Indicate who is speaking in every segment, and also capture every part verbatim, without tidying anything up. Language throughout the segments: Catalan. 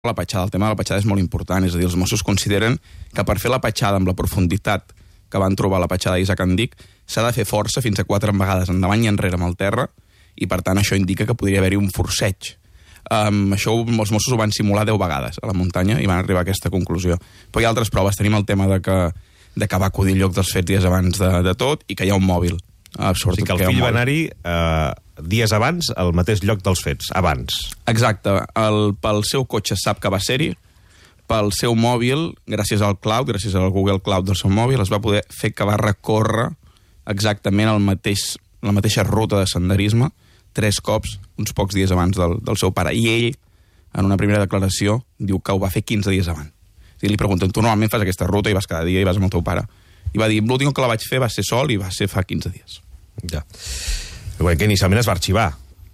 Speaker 1: La petjada, el tema de la petjada és molt important, és a dir, els Mossos consideren que per fer la petjada amb la profunditat que van trobar la petjada d'Isaac Andic s'ha de fer força fins a quatre vegades endavant i enrere amb el terra, i per tant això indica que podria haver-hi un forceig. Um, això els Mossos ho van simular deu vegades a la muntanya i van arribar a aquesta conclusió. Però hi ha altres proves. Tenim el tema de que, de que va acudir al lloc dels fets dies abans de, de tot i que hi ha un mòbil. Uh,
Speaker 2: o sigui que el fill va anar-hi uh, dies abans al mateix lloc dels fets, abans.
Speaker 1: Exacte. El, pel seu cotxe sap que va ser-hi, pel seu mòbil, gràcies al cloud, gràcies al Google Cloud del seu mòbil, es va poder fer que va recórrer exactament el mateix, la mateixa ruta de senderisme tres cops, uns pocs dies abans del, del seu pare. I ell, en una primera declaració, diu que ho va fer quinze dies abans. I li pregunten, tu normalment fas aquesta ruta i vas cada dia i vas amb el teu pare. I va dir, l'últim que la vaig fer va ser sol i va ser fa quinze dies.
Speaker 2: Ja. Bé, que inicialment es va arxivar.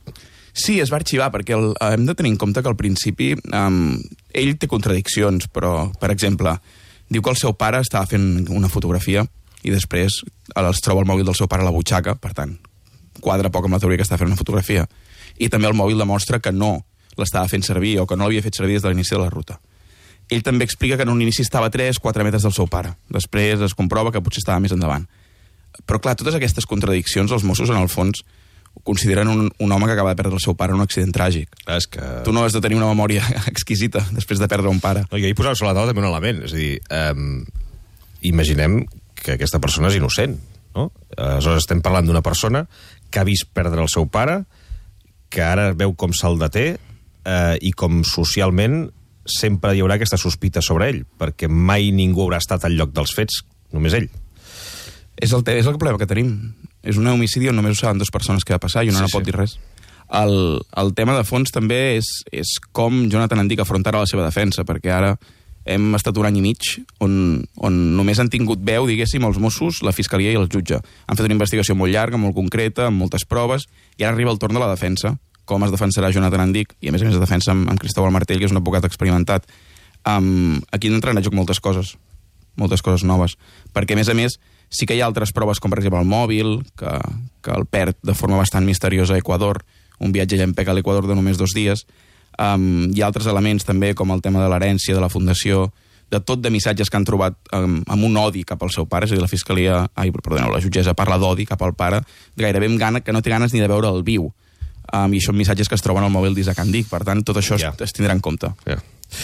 Speaker 1: Sí, es va arxivar, perquè el, hem de tenir en compte que al principi um, ell té contradiccions, però, per exemple, diu que el seu pare estava fent una fotografia i després es troba el mòbil del seu pare a la butxaca, per tant, quadra poc amb la teoria que estava fent una fotografia. I també el mòbil demostra que no l'estava fent servir o que no l'havia fet servir des de l'inici de la ruta. Ell també explica que en un inici estava a tres quatre metres del seu pare. Després es comprova que potser estava més endavant. Però, clar, totes aquestes contradiccions, els Mossos, en el fons, consideren un, un home que acaba de perdre el seu pare en un accident tràgic.
Speaker 2: És que...
Speaker 1: Tu no has de tenir una memòria exquisita després de perdre un pare.
Speaker 2: No, I ahir posava sobre la taula també un element. És a dir, eh, imaginem que aquesta persona és innocent, no? Aleshores estem parlant d'una persona que ha vist perdre el seu pare, que ara veu com se'l deté eh, i com socialment sempre hi haurà aquesta sospita sobre ell, perquè mai ningú haurà estat al lloc dels fets, només ell.
Speaker 1: És el, és el problema que tenim. És un homicidi on només ho saben dues persones que va passar i una sí, no pot sí. dir res. El, el tema de fons també és, és com Jonathan Andic afrontarà la seva defensa, perquè ara hem estat un any i mig on, on només han tingut veu, diguéssim, els Mossos, la Fiscalia i el jutge. Han fet una investigació molt llarga, molt concreta, amb moltes proves, i ara arriba el torn de la defensa. Com es defensarà Jonathan Andic, i a més a més es defensa amb, amb Cristóbal Martell, que és un advocat experimentat. Um, aquí entren a joc moltes coses, moltes coses noves, perquè a més a més sí que hi ha altres proves, com per exemple el mòbil, que, que el perd de forma bastant misteriosa a Equador, un viatge llampec a l'Equador de només dos dies. Um, hi ha altres elements també, com el tema de l'herència, de la fundació, de tot de missatges que han trobat um, amb un odi cap al seu pare, és a dir, la fiscalia, ai, perdoneu, la jutgessa parla d'odi cap al pare, gairebé amb gana, que no té ganes ni de veure el viu. Um, I són missatges que es troben al mòbil d'Isaac Andic, per tant, tot això ja. es, es tindrà en compte.
Speaker 2: Ja.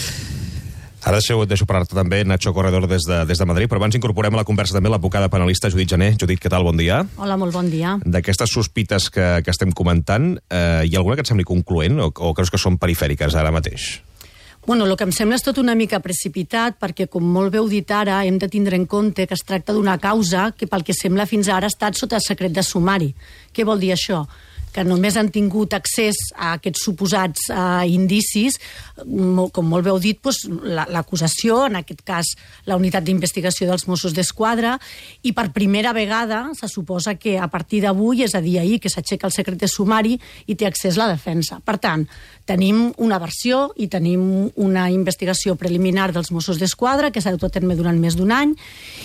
Speaker 2: Ara deixo, deixo parlar-te també, Nacho Corredor, des de, des de Madrid, però abans incorporem a la conversa també l'advocada penalista Judit Jané. Judit, què tal? Bon dia.
Speaker 3: Hola, molt bon dia.
Speaker 2: D'aquestes sospites que, que estem comentant, eh, hi ha alguna que et sembli concloent o, o creus que són perifèriques ara mateix?
Speaker 3: Bueno, el que em sembla és tot una mica precipitat, perquè, com molt bé heu dit ara, hem de tindre en compte que es tracta d'una causa que, pel que sembla fins ara, ha estat sota secret de sumari. Què vol dir això? Que només han tingut accés a aquests suposats uh, indicis, com molt bé heu dit, doncs, l'acusació, en aquest cas la unitat d'investigació dels Mossos d'Esquadra, i per primera vegada se suposa que a partir d'avui, és a dir, ahir, que s'aixeca el secret de sumari i té accés la defensa. Per tant, tenim una versió i tenim una investigació preliminar dels Mossos d'Esquadra que s'ha dut a terme durant més d'un any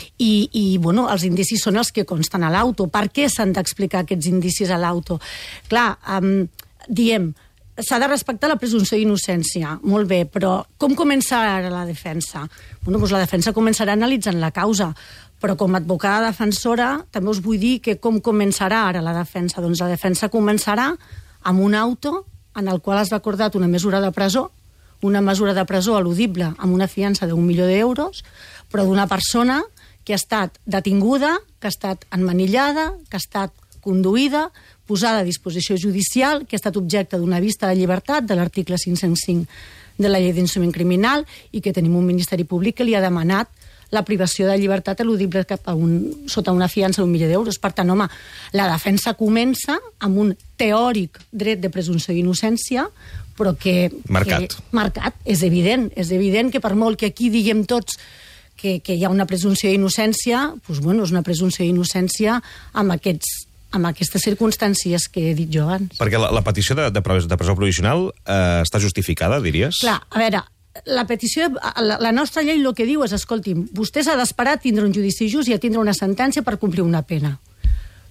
Speaker 3: i, i bueno, els indicis són els que consten a l'auto. Per què s'han d'explicar aquests indicis a l'auto? Clar, um, diem, s'ha de respectar la presumpció d'innocència, molt bé, però com començarà ara la defensa? Bueno, doncs la defensa començarà analitzant la causa, però com a advocada defensora també us vull dir que com començarà ara la defensa? Doncs la defensa començarà amb un auto en el qual es va acordar una mesura de presó, una mesura de presó eludible amb una fiança d'un milió d'euros, però d'una persona que ha estat detinguda, que ha estat emmanillada, que ha estat conduïda, posada a disposició judicial, que ha estat objecte d'una vista de llibertat de l'article cinc-cents cinc de la llei d'instrument criminal i que tenim un Ministeri Públic que li ha demanat la privació de llibertat eludible cap a un, sota una fiança d'un milió d'euros. Per tant, home, la defensa comença amb un teòric dret de presumpció d'innocència, però que...
Speaker 2: Marcat.
Speaker 3: Que, marcat, és evident. És evident que per molt que aquí diguem tots que, que hi ha una presumpció d'innocència, doncs, bueno, és una presumpció d'innocència amb aquests amb aquestes circumstàncies que he dit jo abans.
Speaker 2: Perquè la, la petició de, de, presó, de presó provisional eh, està justificada, diries?
Speaker 3: Clar, a veure, la petició, la, la nostra llei el que diu és, escolti'm, vostè s'ha d'esperar a tindre un judici just i a tindre una sentència per complir una pena.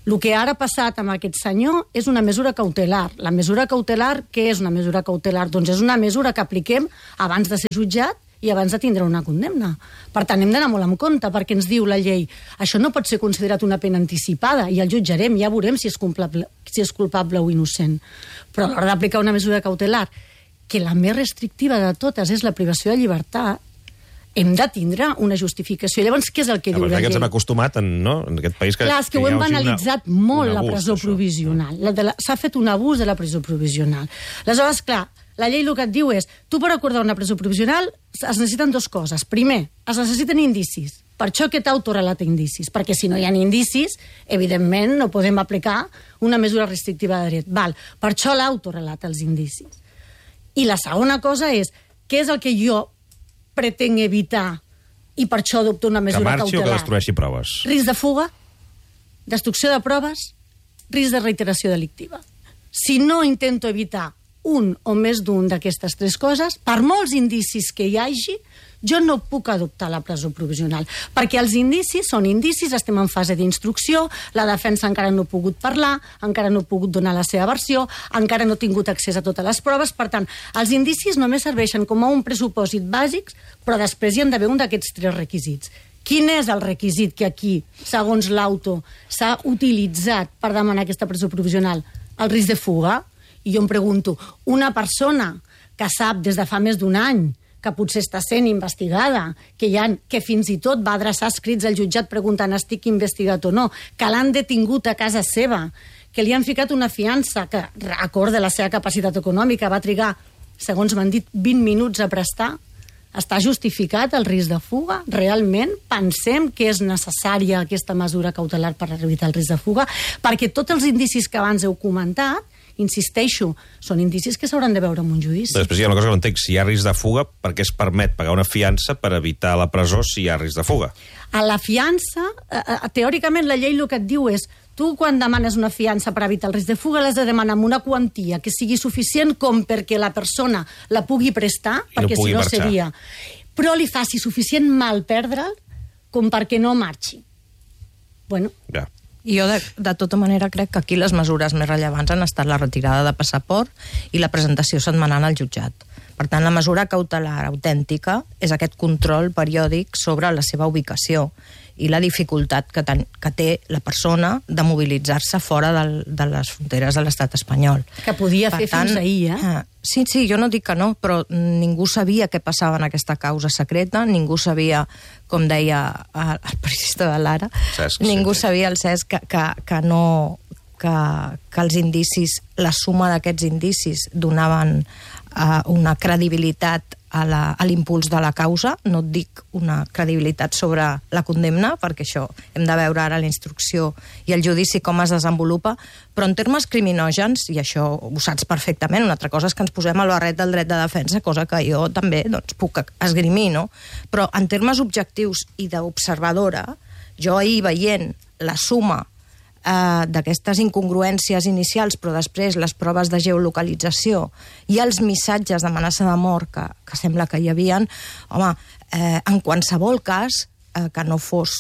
Speaker 3: El que ara ha passat amb aquest senyor és una mesura cautelar. La mesura cautelar, què és una mesura cautelar? Doncs és una mesura que apliquem abans de ser jutjat i abans de tindre una condemna. Per tant, hem d'anar molt en compte, perquè ens diu la llei això no pot ser considerat una pena anticipada i el jutjarem, ja veurem si és culpable, si és culpable o innocent. Però a l'hora d'aplicar una mesura cautelar, que la més restrictiva de totes és la privació de llibertat, hem de tindre una justificació. Llavors, què és el que diu la llei?
Speaker 2: Que ens hem acostumat en, no? en aquest país que...
Speaker 3: Clar, és que, que ho hem banalitzat una, molt, la presó
Speaker 2: això.
Speaker 3: provisional. S'ha fet un abús de la presó provisional. Aleshores, clar, la llei el que et diu és, tu per acordar una presó provisional es necessiten dues coses. Primer, es necessiten indicis. Per això aquest auto relata indicis, perquè si no hi ha indicis, evidentment no podem aplicar una mesura restrictiva de dret. Val. Per això l'auto relata els indicis. I la segona cosa és, què és el que jo pretenc evitar i per això adopto una mesura cautelar?
Speaker 2: Que marxi o que destrueixi proves?
Speaker 3: Risc de fuga, destrucció de proves, risc de reiteració delictiva. Si no intento evitar un o més d'un d'aquestes tres coses, per molts indicis que hi hagi, jo no puc adoptar la presó provisional, perquè els indicis són indicis, estem en fase d'instrucció, la defensa encara no ha pogut parlar, encara no ha pogut donar la seva versió, encara no ha tingut accés a totes les proves, per tant, els indicis només serveixen com a un pressupòsit bàsic, però després hi ha d'haver un d'aquests tres requisits. Quin és el requisit que aquí, segons l'auto, s'ha utilitzat per demanar aquesta presó provisional? El risc de fuga? I jo em pregunto, una persona que sap des de fa més d'un any que potser està sent investigada, que, hi ha, que fins i tot va adreçar escrits al jutjat preguntant estic investigat o no, que l'han detingut a casa seva, que li han ficat una fiança que, acord de la seva capacitat econòmica, va trigar, segons m'han dit, vint minuts a prestar, està justificat el risc de fuga? Realment pensem que és necessària aquesta mesura cautelar per evitar el risc de fuga? Perquè tots els indicis que abans heu comentat, insisteixo, són indicis que s'hauran de veure en un judici.
Speaker 2: Després hi ha una cosa que no entenc. Si hi ha risc de fuga, per què es permet pagar una fiança per evitar la presó si hi ha risc de fuga?
Speaker 3: A la fiança, eh, teòricament la llei el que et diu és tu quan demanes una fiança per evitar el risc de fuga l'has de demanar amb una quantia que sigui suficient com perquè la persona la pugui prestar,
Speaker 2: I
Speaker 3: perquè
Speaker 2: no
Speaker 3: si no
Speaker 2: marxar.
Speaker 3: seria... Però li faci suficient mal perdre'l com perquè no marxi. Bueno...
Speaker 2: Ja.
Speaker 4: I jo, de, de tota manera, crec que aquí les mesures més rellevants han estat la retirada de passaport i la presentació setmanal al jutjat. Per tant, la mesura cautelar autèntica és aquest control periòdic sobre la seva ubicació i la dificultat que, ten, que té la persona de mobilitzar-se fora del, de les fronteres de l'estat espanyol.
Speaker 3: Que podia
Speaker 4: per
Speaker 3: fer
Speaker 4: tant,
Speaker 3: fins ahir, eh?
Speaker 4: eh? Sí, sí, jo no dic que no, però ningú sabia què passava en aquesta causa secreta, ningú sabia, com deia el, el periodista de l'Ara,
Speaker 2: Cesc,
Speaker 4: ningú
Speaker 2: sí, sí.
Speaker 4: sabia el Cesc que, que, que no... Que, que els indicis, la suma d'aquests indicis donaven uh, una credibilitat a, la, a l'impuls de la causa, no et dic una credibilitat sobre la condemna, perquè això hem de veure ara la instrucció i el judici com es desenvolupa, però en termes criminògens, i això ho saps perfectament, una altra cosa és que ens posem al barret del dret de defensa, cosa que jo també doncs, puc esgrimir, no? Però en termes objectius i d'observadora, jo ahir veient la suma Uh, d'aquestes incongruències inicials, però després les proves de geolocalització i els missatges d'amenaça de mort que, que sembla que hi havien, home, eh, en qualsevol cas, eh, que no fos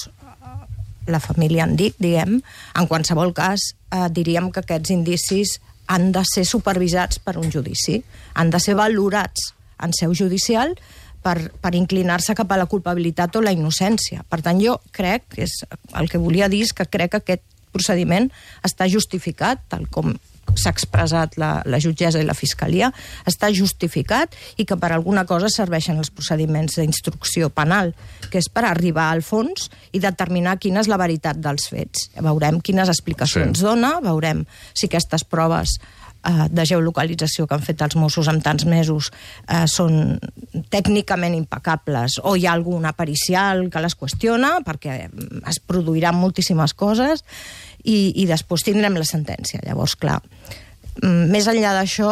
Speaker 4: la família en dic, diguem, en qualsevol cas eh, diríem que aquests indicis han de ser supervisats per un judici, han de ser valorats en seu judicial per, per inclinar-se cap a la culpabilitat o la innocència. Per tant, jo crec, que és el que volia dir, és que crec que aquest procediment està justificat, tal com s'ha expressat la, la jutgessa i la fiscalia, està justificat i que per alguna cosa serveixen els procediments d'instrucció penal, que és per arribar al fons i determinar quina és la veritat dels fets. Veurem quines explicacions sí. dona, veurem si aquestes proves eh, de geolocalització que han fet els Mossos en tants mesos eh, són tècnicament impecables o hi ha alguna pericial que les qüestiona, perquè es produiran moltíssimes coses i, i després tindrem la sentència. Llavors, clar, més enllà d'això,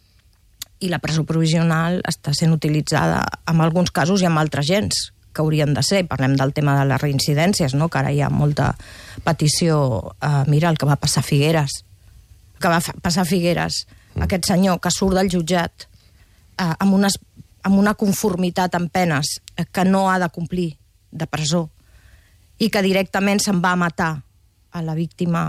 Speaker 4: i la presó provisional està sent utilitzada en alguns casos i en altres gens que haurien de ser. Parlem del tema de les reincidències, no? Que ara hi ha molta petició. Uh, mira el que va passar a Figueres. El que va passar a Figueres. Mm. Aquest senyor que surt del jutjat uh, amb, unes, amb una conformitat amb penes que no ha de complir de presó i que directament se'n va matar a la víctima que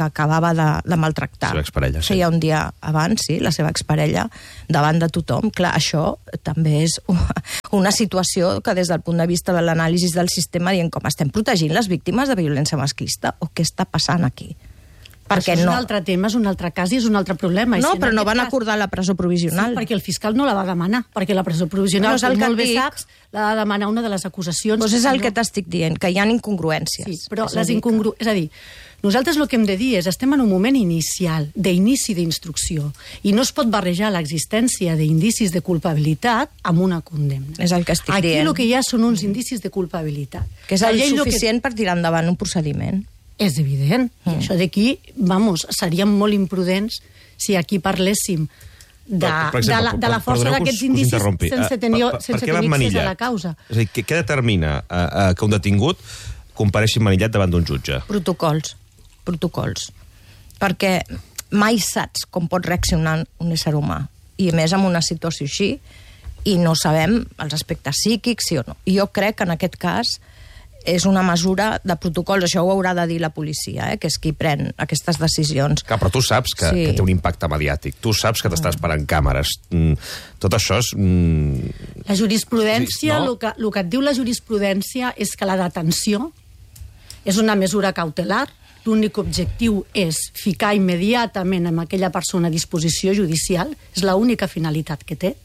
Speaker 4: que acabava de, de maltractar.
Speaker 2: La seva exparella, sí.
Speaker 4: Feia un dia abans, sí, la seva exparella, davant de tothom. Clar, això també és una situació que des del punt de vista de l'anàlisi del sistema diem com estem protegint les víctimes de violència masclista o què està passant aquí?
Speaker 3: Perquè és
Speaker 4: no...
Speaker 3: un altre tema, és un altre cas i és un altre problema.
Speaker 4: No,
Speaker 3: si
Speaker 4: però no van
Speaker 3: cas...
Speaker 4: acordar la presó provisional.
Speaker 3: Sí, perquè el fiscal no la va demanar, perquè la presó provisional,
Speaker 4: no,
Speaker 3: com molt bé
Speaker 4: dic...
Speaker 3: saps, l'ha de demanar una de les acusacions.
Speaker 4: Doncs és el
Speaker 3: no...
Speaker 4: que t'estic dient, que hi ha incongruències.
Speaker 3: Sí, però
Speaker 4: és
Speaker 3: les incongru... que... És a dir, nosaltres el que hem de dir és estem en un moment inicial, d'inici d'instrucció, i no es pot barrejar l'existència d'indicis de culpabilitat amb una condemna.
Speaker 4: És el que estic
Speaker 3: Aquí
Speaker 4: dient.
Speaker 3: el que hi ha són uns indicis de culpabilitat.
Speaker 4: Que és el suficient
Speaker 3: que...
Speaker 4: per tirar endavant un procediment.
Speaker 3: És evident. Mm. I això d'aquí, vamos, seríem molt imprudents si aquí parléssim de,
Speaker 2: per, per exemple,
Speaker 3: de, la, de la força d'aquests indicis sense tenir,
Speaker 2: per, per,
Speaker 3: sense
Speaker 2: per
Speaker 3: tenir accés
Speaker 2: manillat?
Speaker 3: a la causa.
Speaker 2: És a dir, què, què determina uh, uh, que un detingut compareixi manillat davant d'un jutge?
Speaker 4: Protocols. Protocols. Perquè mai saps com pot reaccionar un ésser humà. I a més en una situació així, i no sabem els aspectes psíquics, sí o no. I jo crec que en aquest cas és una mesura de protocols, això ho haurà de dir la policia, eh, que és qui pren aquestes decisions.
Speaker 2: Clar, però tu saps que, sí. que té un impacte mediàtic, tu saps que t'està esperant càmeres, mm, tot això és... Mm...
Speaker 3: La jurisprudència, el
Speaker 2: sí, no?
Speaker 3: que, el que et diu la jurisprudència és que la detenció és una mesura cautelar, l'únic objectiu és ficar immediatament amb aquella persona a disposició judicial, és l'única finalitat que té,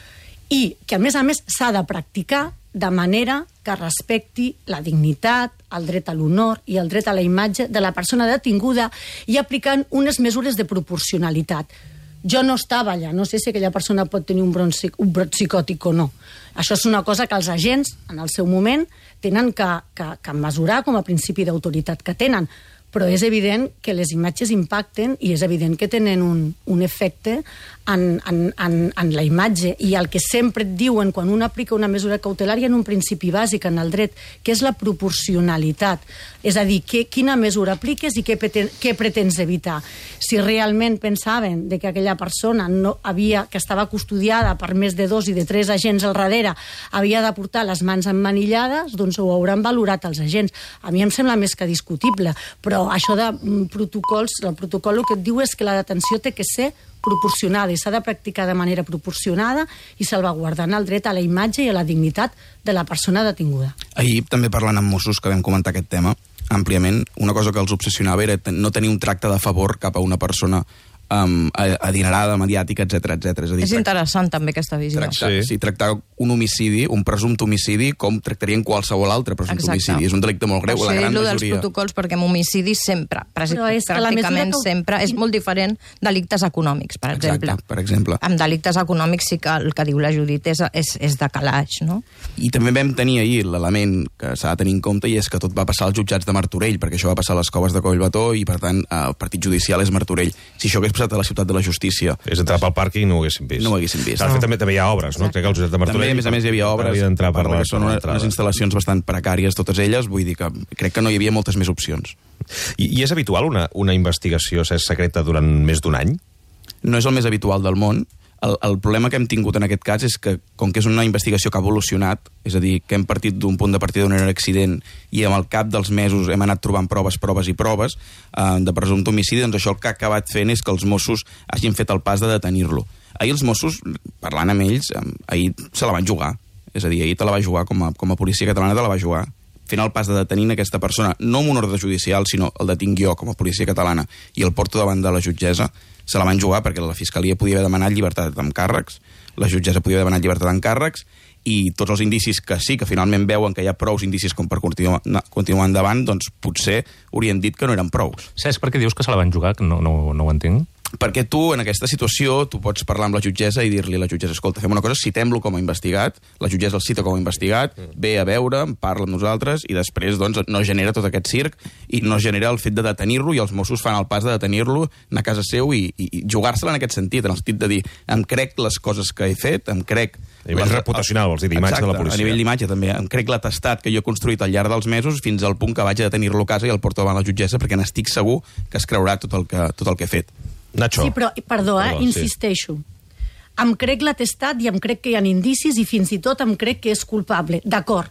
Speaker 3: i que, a més a més, s'ha de practicar de manera que respecti la dignitat, el dret a l'honor i el dret a la imatge de la persona detinguda i aplicant unes mesures de proporcionalitat. Jo no estava allà, no sé si aquella persona pot tenir un brot, un brot psicòtic o no. Això és una cosa que els agents, en el seu moment, tenen que, que, que mesurar com a principi d'autoritat que tenen. Però és evident que les imatges impacten i és evident que tenen un, un efecte en, en, en, en la imatge. I el que sempre et diuen quan un aplica una mesura cautelar hi ha un principi bàsic en el dret, que és la proporcionalitat. És a dir, que, quina mesura apliques i què, preten, què pretens evitar. Si realment pensaven de que aquella persona no havia, que estava custodiada per més de dos i de tres agents al darrere havia de portar les mans emmanillades, doncs ho hauran valorat els agents. A mi em sembla més que discutible, però això de protocols, el protocol el que et diu és que la detenció té que ser proporcionada i s'ha de practicar de manera proporcionada i salvaguardant el dret a la imatge i a la dignitat de la persona detinguda.
Speaker 1: Ahir, també parlant amb Mossos, que vam comentar aquest tema àmpliament, una cosa que els obsessionava era no tenir un tracte de favor cap a una persona um, adinerada, mediàtica, etcètera, etcètera. És, a dir,
Speaker 4: és interessant també aquesta visió.
Speaker 1: Tractar,
Speaker 2: sí.
Speaker 1: sí, tractar un homicidi, un presumpte homicidi, com tractarien qualsevol altre presumpte
Speaker 4: Exacte.
Speaker 1: homicidi. És un delicte molt greu, la gran majoria.
Speaker 4: dels protocols, perquè amb homicidi sempre, pràcticament que... sempre, és molt diferent delictes econòmics, per
Speaker 1: Exacte,
Speaker 4: exemple.
Speaker 1: per exemple.
Speaker 4: Amb delictes econòmics sí que el que diu la Judit és, és, és de calaix, no?
Speaker 1: I també vam tenir ahir l'element que s'ha de tenir en compte i és que tot va passar als jutjats de Martorell, perquè això va passar a les coves de Collbató i, per tant, el partit judicial és Martorell. Si això hagués passat a la ciutat de la Justícia...
Speaker 2: És entrar pel pàrquing i no ho haguéssim vist.
Speaker 1: No ho haguéssim vist.
Speaker 2: De fet, també, també hi ha obres, no? Crec que al Jutjat de Martorell...
Speaker 1: També, a més a més, hi havia obres,
Speaker 2: havia d'entrar per la,
Speaker 1: són unes, unes instal·lacions bastant precàries, totes elles, vull dir que crec que no hi havia moltes més opcions.
Speaker 2: I, i és habitual una, una investigació ser secreta durant més d'un any?
Speaker 1: No és el més habitual del món. El, el problema que hem tingut en aquest cas és que, com que és una investigació que ha evolucionat, és a dir, que hem partit d'un punt de partida d'un accident i amb el cap dels mesos hem anat trobant proves, proves i proves eh, de presumpte homicidi, doncs això el que ha acabat fent és que els Mossos hagin fet el pas de detenir-lo. Ahir els Mossos, parlant amb ells, eh, ahir se la van jugar. És a dir, ahir te la va jugar, com a, com a policia catalana te la va jugar, fent el pas de detenir aquesta persona, no amb un ordre judicial, sinó el detinc jo com a policia catalana i el porto davant de la jutgessa, se la van jugar perquè la Fiscalia podia haver demanat llibertat amb càrrecs, la jutgessa podia haver demanat llibertat amb càrrecs, i tots els indicis que sí, que finalment veuen que hi ha prous indicis com per continuar, continuar endavant, doncs potser haurien dit que no eren prous.
Speaker 5: Saps per què dius que se la van jugar? Que no, no, no ho entenc.
Speaker 1: Perquè tu, en aquesta situació, tu pots parlar amb la jutgessa i dir-li a la jutgessa, escolta, fem una cosa, citem-lo com a investigat, la jutgessa el cita com a investigat, ve a veure, parla amb nosaltres, i després doncs, no genera tot aquest circ, i no genera el fet de detenir-lo, i els Mossos fan el pas de detenir-lo, anar a casa seu i, i, i jugar-se-la en aquest sentit, en el sentit de dir, em crec les coses que he fet, em crec...
Speaker 2: A nivell les... reputacional, vols dir, d'imatge de la policia.
Speaker 1: A nivell d'imatge també, em crec l'atestat que jo he construït al llarg dels mesos fins al punt que vaig a detenir-lo a casa i el porto davant la jutgessa perquè n'estic segur que es creurà tot el que, tot el que he fet.
Speaker 2: Nacho.
Speaker 3: Sí, però, perdó, eh, perdó insisteixo. Sí. Em crec l'atestat i em crec que hi ha indicis i fins i tot em crec que és culpable. D'acord.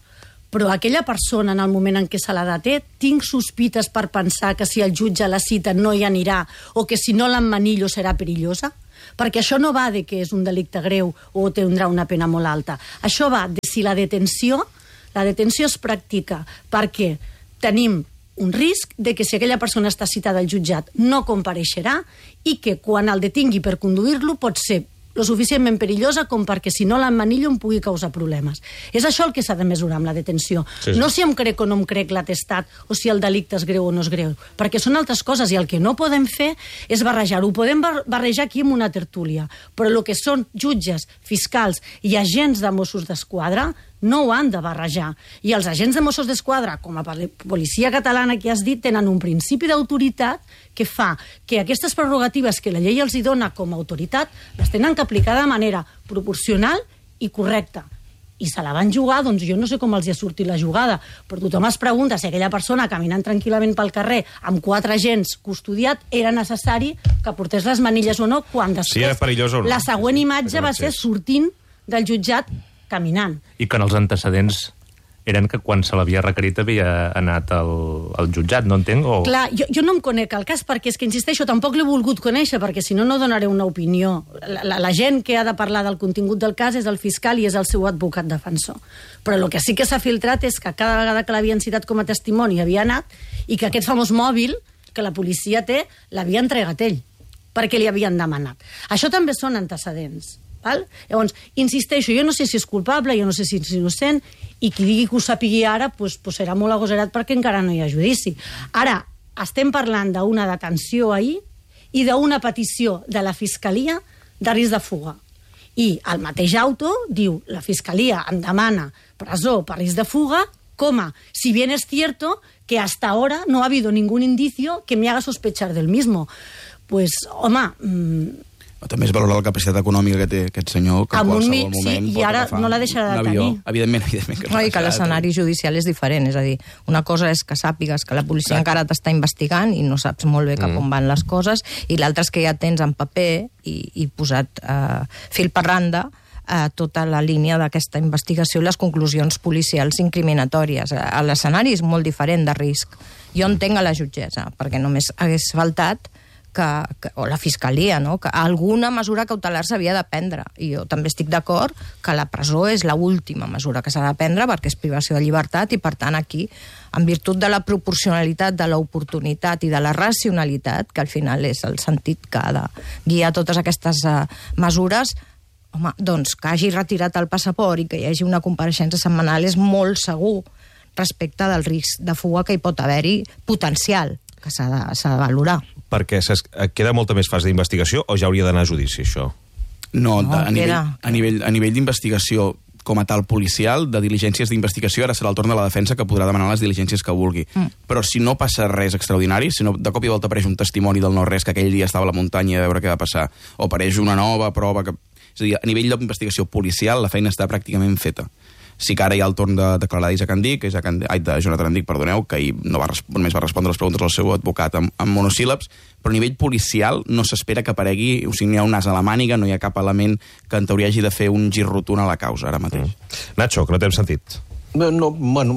Speaker 3: però aquella persona, en el moment en què se la deté, tinc sospites per pensar que si el jutge la cita no hi anirà o que si no l'emmanillo serà perillosa? Perquè això no va de que és un delicte greu o tindrà una pena molt alta. Això va de si la detenció, la detenció es practica perquè tenim un risc de que si aquella persona està citada al jutjat no compareixerà i que quan el detingui per conduir-lo pot ser lo suficientment perillosa com perquè si no l'emmanillo em pugui causar problemes. És això el que s'ha de mesurar amb la detenció. Sí, sí. No si em crec o no em crec l'atestat o si el delicte és greu o no és greu, perquè són altres coses i el que no podem fer és barrejar-ho. Ho podem barrejar aquí en una tertúlia, però el que són jutges, fiscals i agents de Mossos d'Esquadra no ho han de barrejar. I els agents de Mossos d'Esquadra, com a policia catalana que has dit, tenen un principi d'autoritat que fa que aquestes prerrogatives que la llei els hi dona com a autoritat les tenen que aplicar de manera proporcional i correcta. I se la van jugar, doncs jo no sé com els hi ha sortit la jugada, però tothom es pregunta si aquella persona caminant tranquil·lament pel carrer amb quatre agents custodiat era necessari que portés les manilles o no, quan després
Speaker 2: sí, era perillós o no.
Speaker 3: La següent imatge va ser sortint del jutjat caminant.
Speaker 5: I que en els antecedents eren que quan se l'havia requerit havia anat al, al jutjat, no entenc? O...
Speaker 3: Clar, jo, jo no em conec el cas perquè és que, insisteixo, tampoc l'he volgut conèixer perquè si no, no donaré una opinió. La, la, la gent que ha de parlar del contingut del cas és el fiscal i és el seu advocat defensor. Però el que sí que s'ha filtrat és que cada vegada que l'havien citat com a testimoni havia anat i que aquest famós mòbil que la policia té l'havia entregat ell perquè li havien demanat. Això també són antecedents. Val? Llavors, insisteixo, jo no sé si és culpable, jo no sé si és innocent, i qui digui que ho sapigui ara pues, pues serà molt agosarat perquè encara no hi ha judici. Ara, estem parlant d'una detenció ahir i d'una petició de la Fiscalia de risc de fuga. I el mateix auto diu, la Fiscalia em demana presó per risc de fuga, coma, si bien es cierto que hasta ahora no ha habido ningún indicio que me haga sospechar del mismo. Pues, home... Mmm,
Speaker 1: també es valora la capacitat econòmica que té aquest senyor, que en qualsevol
Speaker 3: mi,
Speaker 1: moment
Speaker 3: sí,
Speaker 1: pot
Speaker 3: i ara
Speaker 1: agafar
Speaker 3: no la deixarà de tenir.
Speaker 1: Evidentment, evidentment. Que
Speaker 4: no, i que l'escenari judicial és diferent, és a dir, una cosa és que sàpigues que la policia Exacte. encara t'està investigant i no saps molt bé cap mm. on van les coses, i l'altre és que ja tens en paper i, i posat eh, fil per randa eh, tota la línia d'aquesta investigació i les conclusions policials incriminatòries. L'escenari és molt diferent de risc. Jo entenc a la jutgessa, perquè només hagués faltat Que, que, o la Fiscalia, no? Que alguna mesura cautelar s'havia de prendre. I jo també estic d'acord que la presó és l'última mesura que s'ha de prendre perquè és privació de llibertat i, per tant, aquí, en virtut de la proporcionalitat, de l'oportunitat i de la racionalitat, que al final és el sentit que ha de guiar totes aquestes uh, mesures, home, doncs que hagi retirat el passaport i que hi hagi una compareixença setmanal és molt segur respecte del risc de fuga que hi pot haver-hi potencial, que s'ha de, s'ha de valorar.
Speaker 2: Perquè queda molta més fase d'investigació o ja hauria d'anar a judici, això?
Speaker 1: No, no a, nivell, a nivell, a nivell d'investigació com a tal policial, de diligències d'investigació, ara serà el torn de la defensa que podrà demanar les diligències que vulgui. Mm. Però si no passa res extraordinari, si no de cop i volta apareix un testimoni del no-res que aquell dia estava a la muntanya a veure què va passar, o apareix una nova prova... Que... És a dir, a nivell d'investigació policial la feina està pràcticament feta. Sí que ara hi ha el torn de declarar d'Isaac Andic, que ai, de Jonathan Andic, perdoneu, que ahir no va, només va respondre les preguntes al seu advocat amb, amb monosíl·labs, però a nivell policial no s'espera que aparegui, o sigui, n'hi ha un nas a la màniga, no hi ha cap element que en teoria hagi de fer un gir rotund a la causa ara mateix.
Speaker 2: Mm. Nacho, que no t'hem sentit.
Speaker 6: No, bueno,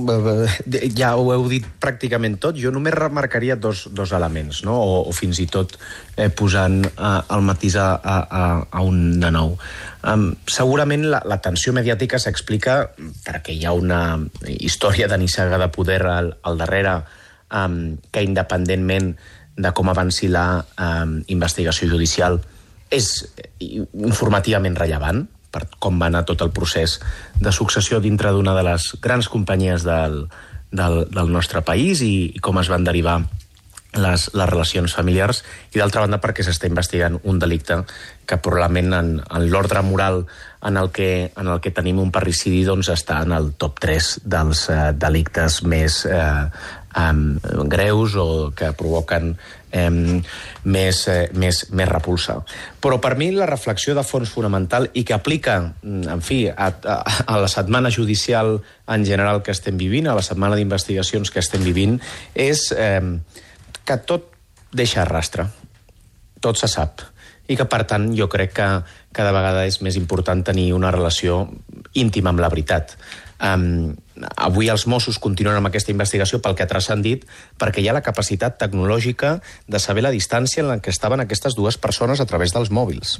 Speaker 6: ja ho heu dit pràcticament tot. Jo només remarcaria dos, dos elements, no? o, o fins i tot eh, posant eh, el matís a, a, a un de nou. Um, segurament la, la tensió mediàtica s'explica perquè hi ha una història de nissaga de poder al, al darrere um, que, independentment de com avanci la um, investigació judicial, és informativament rellevant per com va anar tot el procés de successió dintre d'una de les grans companyies del, del, del nostre país i, i com es van derivar les, les relacions familiars, i d'altra banda perquè s'està investigant un delicte que probablement en, en l'ordre moral en el, que, en el que tenim un parricidi doncs està en el top tres dels eh, delictes més eh, um, greus o que provoquen eh, més, eh, més, més repulsa. Però per mi la reflexió de fons fonamental i que aplica, en fi, a, a, a la setmana judicial en general que estem vivint, a la setmana d'investigacions que estem vivint, és eh, que tot deixa rastre, tot se sap. i que, per tant, jo crec que cada vegada és més important tenir una relació íntima amb la veritat. Um, avui els Mossos continuen amb aquesta investigació pel que ha transcendit, perquè hi ha la capacitat tecnològica de saber la distància en la que estaven aquestes dues persones a través dels mòbils.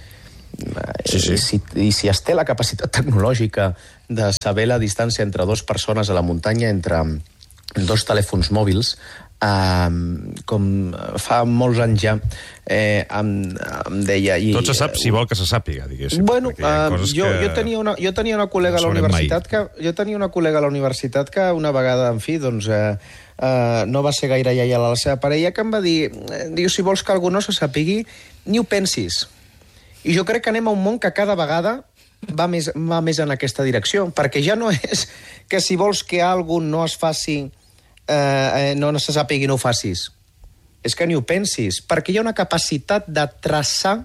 Speaker 6: Sí, sí. I, si, I si es té la capacitat tecnològica de saber la distància entre dues persones a la muntanya, entre dos telèfons mòbils, eh, com fa molts anys ja, eh, em, em deia... I,
Speaker 2: Tot se sap si vol que se sàpiga, diguéssim.
Speaker 6: Bueno, uh, jo, jo, tenia una, jo tenia una col·lega no a la universitat que, jo tenia una col·lega a la universitat que una vegada, en fi, doncs... Eh, Uh, no va ser gaire lleial a la seva parella, que em va dir, diu, si vols que algú no se sàpigui, ni ho pensis. I jo crec que anem a un món que cada vegada va més, va més en aquesta direcció, perquè ja no és que si vols que algú no es faci, eh, no se sàpigui, no ho facis. És que ni ho pensis, perquè hi ha una capacitat de traçar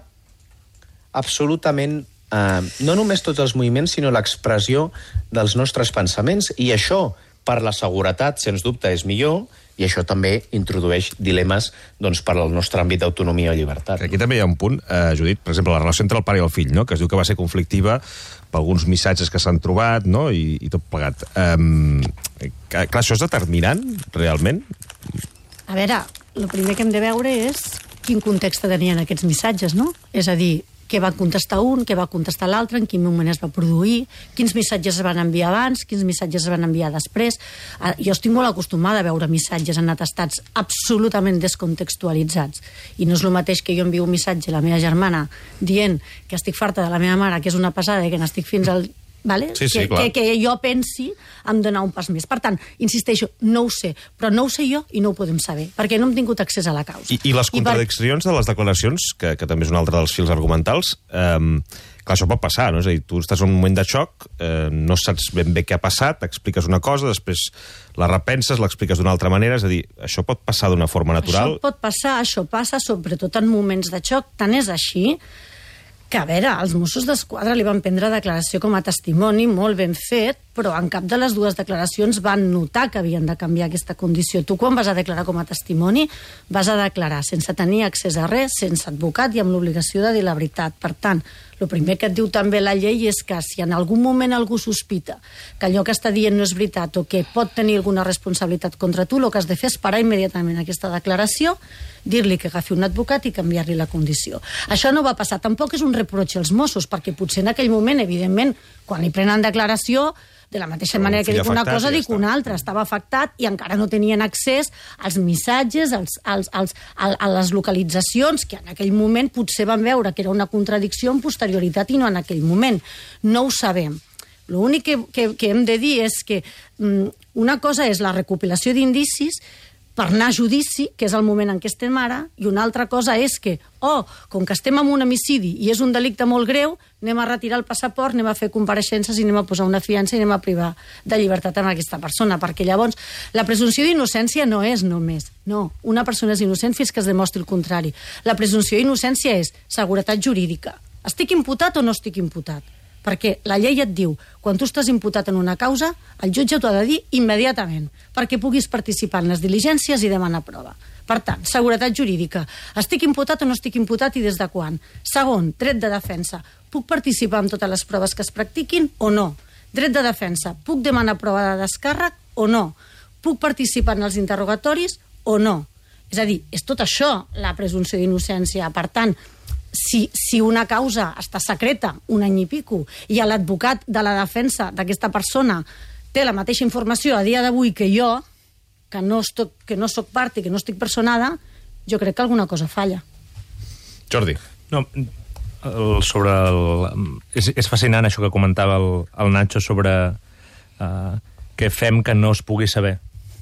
Speaker 6: absolutament, eh, no només tots els moviments, sinó l'expressió dels nostres pensaments, i això, per la seguretat, sens dubte, és millor, i això també introdueix dilemes doncs, per al nostre àmbit d'autonomia i llibertat.
Speaker 2: Aquí també hi ha un punt, eh, Judit, per exemple, la relació entre el pare i el fill, no? Que es diu que va ser conflictiva per alguns missatges que s'han trobat, no? I, i tot plegat. Um, clar, això és determinant, realment?
Speaker 3: A veure, el primer que hem de veure és quin context tenien aquests missatges, no? És a dir, què va contestar un, què va contestar l'altre, en quin moment es va produir, quins missatges es van enviar abans, quins missatges es van enviar després. Jo estic molt acostumada a veure missatges en atestats absolutament descontextualitzats. I no és el mateix que jo envio un missatge a la meva germana dient que estic farta de la meva mare, que és una pesada i que n'estic fins al... Vale?
Speaker 2: Sí, sí,
Speaker 3: que, que, que jo pensi en donar un pas més. Per tant, insisteixo, no ho sé, però no ho sé jo i no ho podem saber, perquè no hem tingut accés a la causa.
Speaker 2: I, i les contradiccions I per... de les declaracions, que, que també és un altre dels fils argumentals, eh, clar, això pot passar, no? És a dir, tu estàs en un moment de xoc, eh, no saps ben bé què ha passat, expliques una cosa, després la repenses, l'expliques d'una altra manera, és a dir, això pot passar d'una forma natural?
Speaker 3: Això pot passar, això passa sobretot en moments de xoc, tant és així que, a veure, els Mossos d'Esquadra li van prendre declaració com a testimoni, molt ben fet, però en cap de les dues declaracions van notar que havien de canviar aquesta condició. Tu, quan vas a declarar com a testimoni, vas a declarar sense tenir accés a res, sense advocat i amb l'obligació de dir la veritat. Per tant, el primer que et diu també la llei és que si en algun moment algú sospita que allò que està dient no és veritat o que pot tenir alguna responsabilitat contra tu, el que has de fer és parar immediatament aquesta declaració, dir-li que agafi un advocat i canviar-li la condició. Això no va passar. Tampoc és un reproig als Mossos, perquè potser en aquell moment, evidentment, quan li prenen declaració, de la mateixa
Speaker 2: Però
Speaker 3: manera que dic una cosa,
Speaker 2: ja
Speaker 3: dic una altra. Estava afectat i encara no tenien accés als missatges, als, als, als, a, a les localitzacions, que en aquell moment potser van veure que era una contradicció en posterioritat i no en aquell moment. No ho sabem. L'únic que, que, que hem de dir és que mm, una cosa és la recopilació d'indicis per anar a judici, que és el moment en què estem ara, i una altra cosa és que, oh, com que estem en un homicidi i és un delicte molt greu, anem a retirar el passaport, anem a fer compareixences i anem a posar una fiança i anem a privar de llibertat amb aquesta persona, perquè llavors la presumpció d'innocència no és només, no, una persona és innocent fins que es demostri el contrari. La presumpció d'innocència és seguretat jurídica. Estic imputat o no estic imputat? Perquè la llei et diu, quan tu estàs imputat en una causa, el jutge t'ho ha de dir immediatament, perquè puguis participar en les diligències i demanar prova. Per tant, seguretat jurídica. Estic imputat o no estic imputat i des de quan? Segon, dret de defensa. Puc participar en totes les proves que es practiquin o no? Dret de defensa. Puc demanar prova de descàrrec o no? Puc participar en els interrogatoris o no? És a dir, és tot això la presumpció d'innocència. Per tant, Si, si una causa està secreta un any i pico i l'advocat de la defensa d'aquesta persona té la mateixa informació a dia d'avui que jo, que no, estoc, que no soc part i que no estic personada, jo crec que alguna cosa falla.
Speaker 2: Jordi.
Speaker 5: No, el, sobre el, és, és fascinant això que comentava el, el Nacho sobre uh, què fem que no es pugui saber.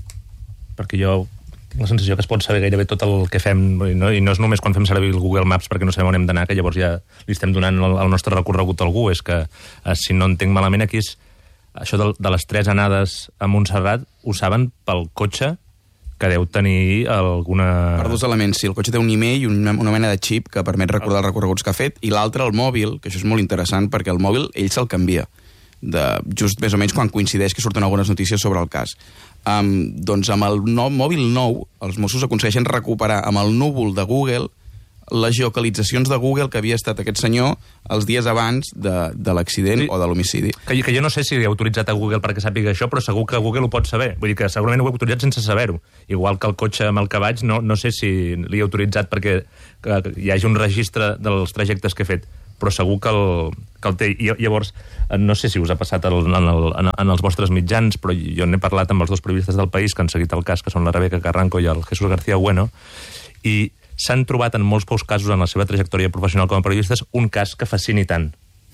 Speaker 5: Perquè jo tinc la sensació que es pot saber gairebé tot el que fem, i no, i no és només quan fem servir el Google Maps perquè no sabem on hem d'anar, que llavors ja li estem donant el, el nostre recorregut a algú. És que, eh, si no entenc malament, aquí és això de, de les tres anades a Montserrat, ho saben pel cotxe que deu tenir alguna...
Speaker 1: Per dos elements, sí. El cotxe té un email i una, una mena de xip que permet recordar els recorreguts que ha fet, i l'altre, el mòbil, que això és molt interessant, perquè el mòbil ell se'l canvia, de, just més o menys quan coincideix que surten algunes notícies sobre el cas. Um, doncs amb el nou, mòbil nou, els Mossos aconsegueixen recuperar amb el núvol de Google les geocalitzacions de Google que havia estat aquest senyor els dies abans de, de l'accident sí. o de l'homicidi.
Speaker 5: Que, que jo no sé si li ha autoritzat a Google perquè sàpiga això, però segur que Google ho pot saber. Vull dir que segurament ho ha autoritzat sense saber-ho. Igual que el cotxe amb el que vaig, no, no sé si li ha autoritzat perquè que hi hagi un registre dels trajectes que he fet, però segur que el, que el té. I llavors, no sé si us ha passat el, en, el, en, en els vostres mitjans, però jo n'he parlat amb els dos periodistes del País que han seguit el cas, que són la Rebeca Carranco i el Jesús García Bueno, i s'han trobat en molts pocs casos en la seva trajectòria professional com a periodistes un cas que fascini tant.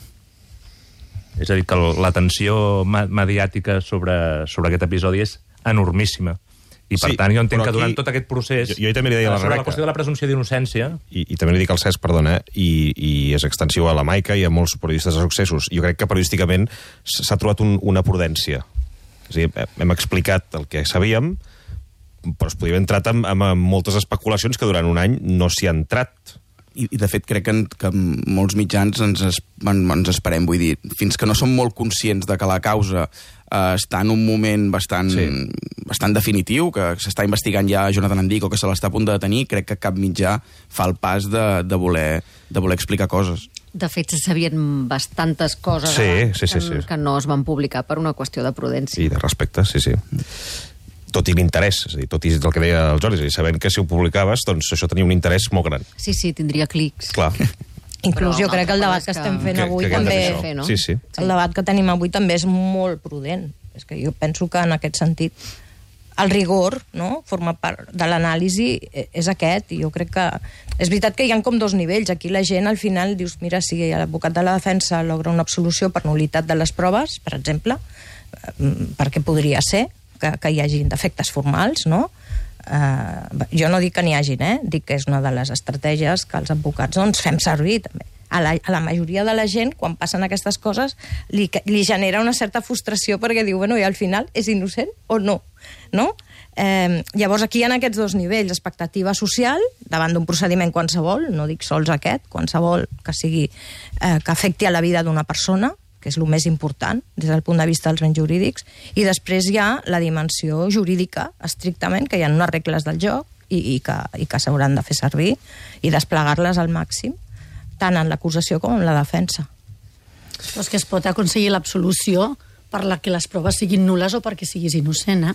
Speaker 5: És a dir, que l'atenció mediàtica sobre, sobre aquest episodi és enormíssima. I, per sí, tant, jo entenc que durant tot aquest procés...
Speaker 2: Jo, jo també li deia a la Rebeca...
Speaker 5: La qüestió de la presumpció d'innocència...
Speaker 2: I, I també li dic al Cesc, perdona, i, i és extensiu a la Maica i a molts periodistes de successos. Jo crec que periodísticament s'ha trobat un, una prudència. És a dir, hem explicat el que sabíem, però es podria haver entrat amb, amb, amb moltes especulacions que durant un any no s'hi ha entrat.
Speaker 1: I, I, de fet, crec que, en, que molts mitjans ens, es, ens esperem, vull dir, fins que no som molt conscients de que la causa eh, està en un moment bastant, sí. bastant definitiu, que s'està investigant ja Jonathan Andic o que se l'està a punt de detenir, crec que cap mitjà fa el pas de, de, voler, de voler explicar coses.
Speaker 7: De fet, se sabien bastantes coses
Speaker 2: sí,
Speaker 7: eh,
Speaker 2: sí, sí,
Speaker 7: que,
Speaker 2: sí.
Speaker 7: que no es van publicar per una qüestió de prudència.
Speaker 2: I de respecte, sí, sí. Tot i l'interès, és a dir, tot i el que deia el Jordi, és a dir, sabent que si ho publicaves, doncs això tenia un interès molt gran.
Speaker 7: Sí, sí, tindria clics.
Speaker 2: Clar.
Speaker 4: Inclús jo crec que el debat que estem fent
Speaker 2: que,
Speaker 4: avui
Speaker 2: que
Speaker 4: també...
Speaker 2: Fer, no? sí, sí.
Speaker 4: El debat que tenim avui també és molt prudent. És que jo penso que en aquest sentit el rigor, no?, forma part de l'anàlisi, és aquest, i jo crec que... És veritat que hi ha com dos nivells. Aquí la gent, al final, dius, mira, si l'advocat de la defensa logra una absolució per nul·litat de les proves, per exemple, perquè podria ser que, que hi hagin defectes formals, no? Uh, jo no dic que n'hi hagin, eh? Dic que és una de les estratègies que els advocats doncs, fem servir també. A la, a la majoria de la gent, quan passen aquestes coses, li, li genera una certa frustració perquè diu, bueno, i al final és innocent o no? No? Eh, llavors aquí hi ha aquests dos nivells, expectativa social davant d'un procediment qualsevol, no dic sols aquest, qualsevol que sigui eh, que afecti a la vida d'una persona, que és el més important des del punt de vista dels béns jurídics, i després hi ha la dimensió jurídica, estrictament, que hi ha unes regles del joc i, i que, i que s'hauran de fer servir i desplegar-les al màxim, tant en l'acusació com en la defensa.
Speaker 3: Però és que es pot aconseguir l'absolució per la que les proves siguin nules o perquè siguis innocent, eh?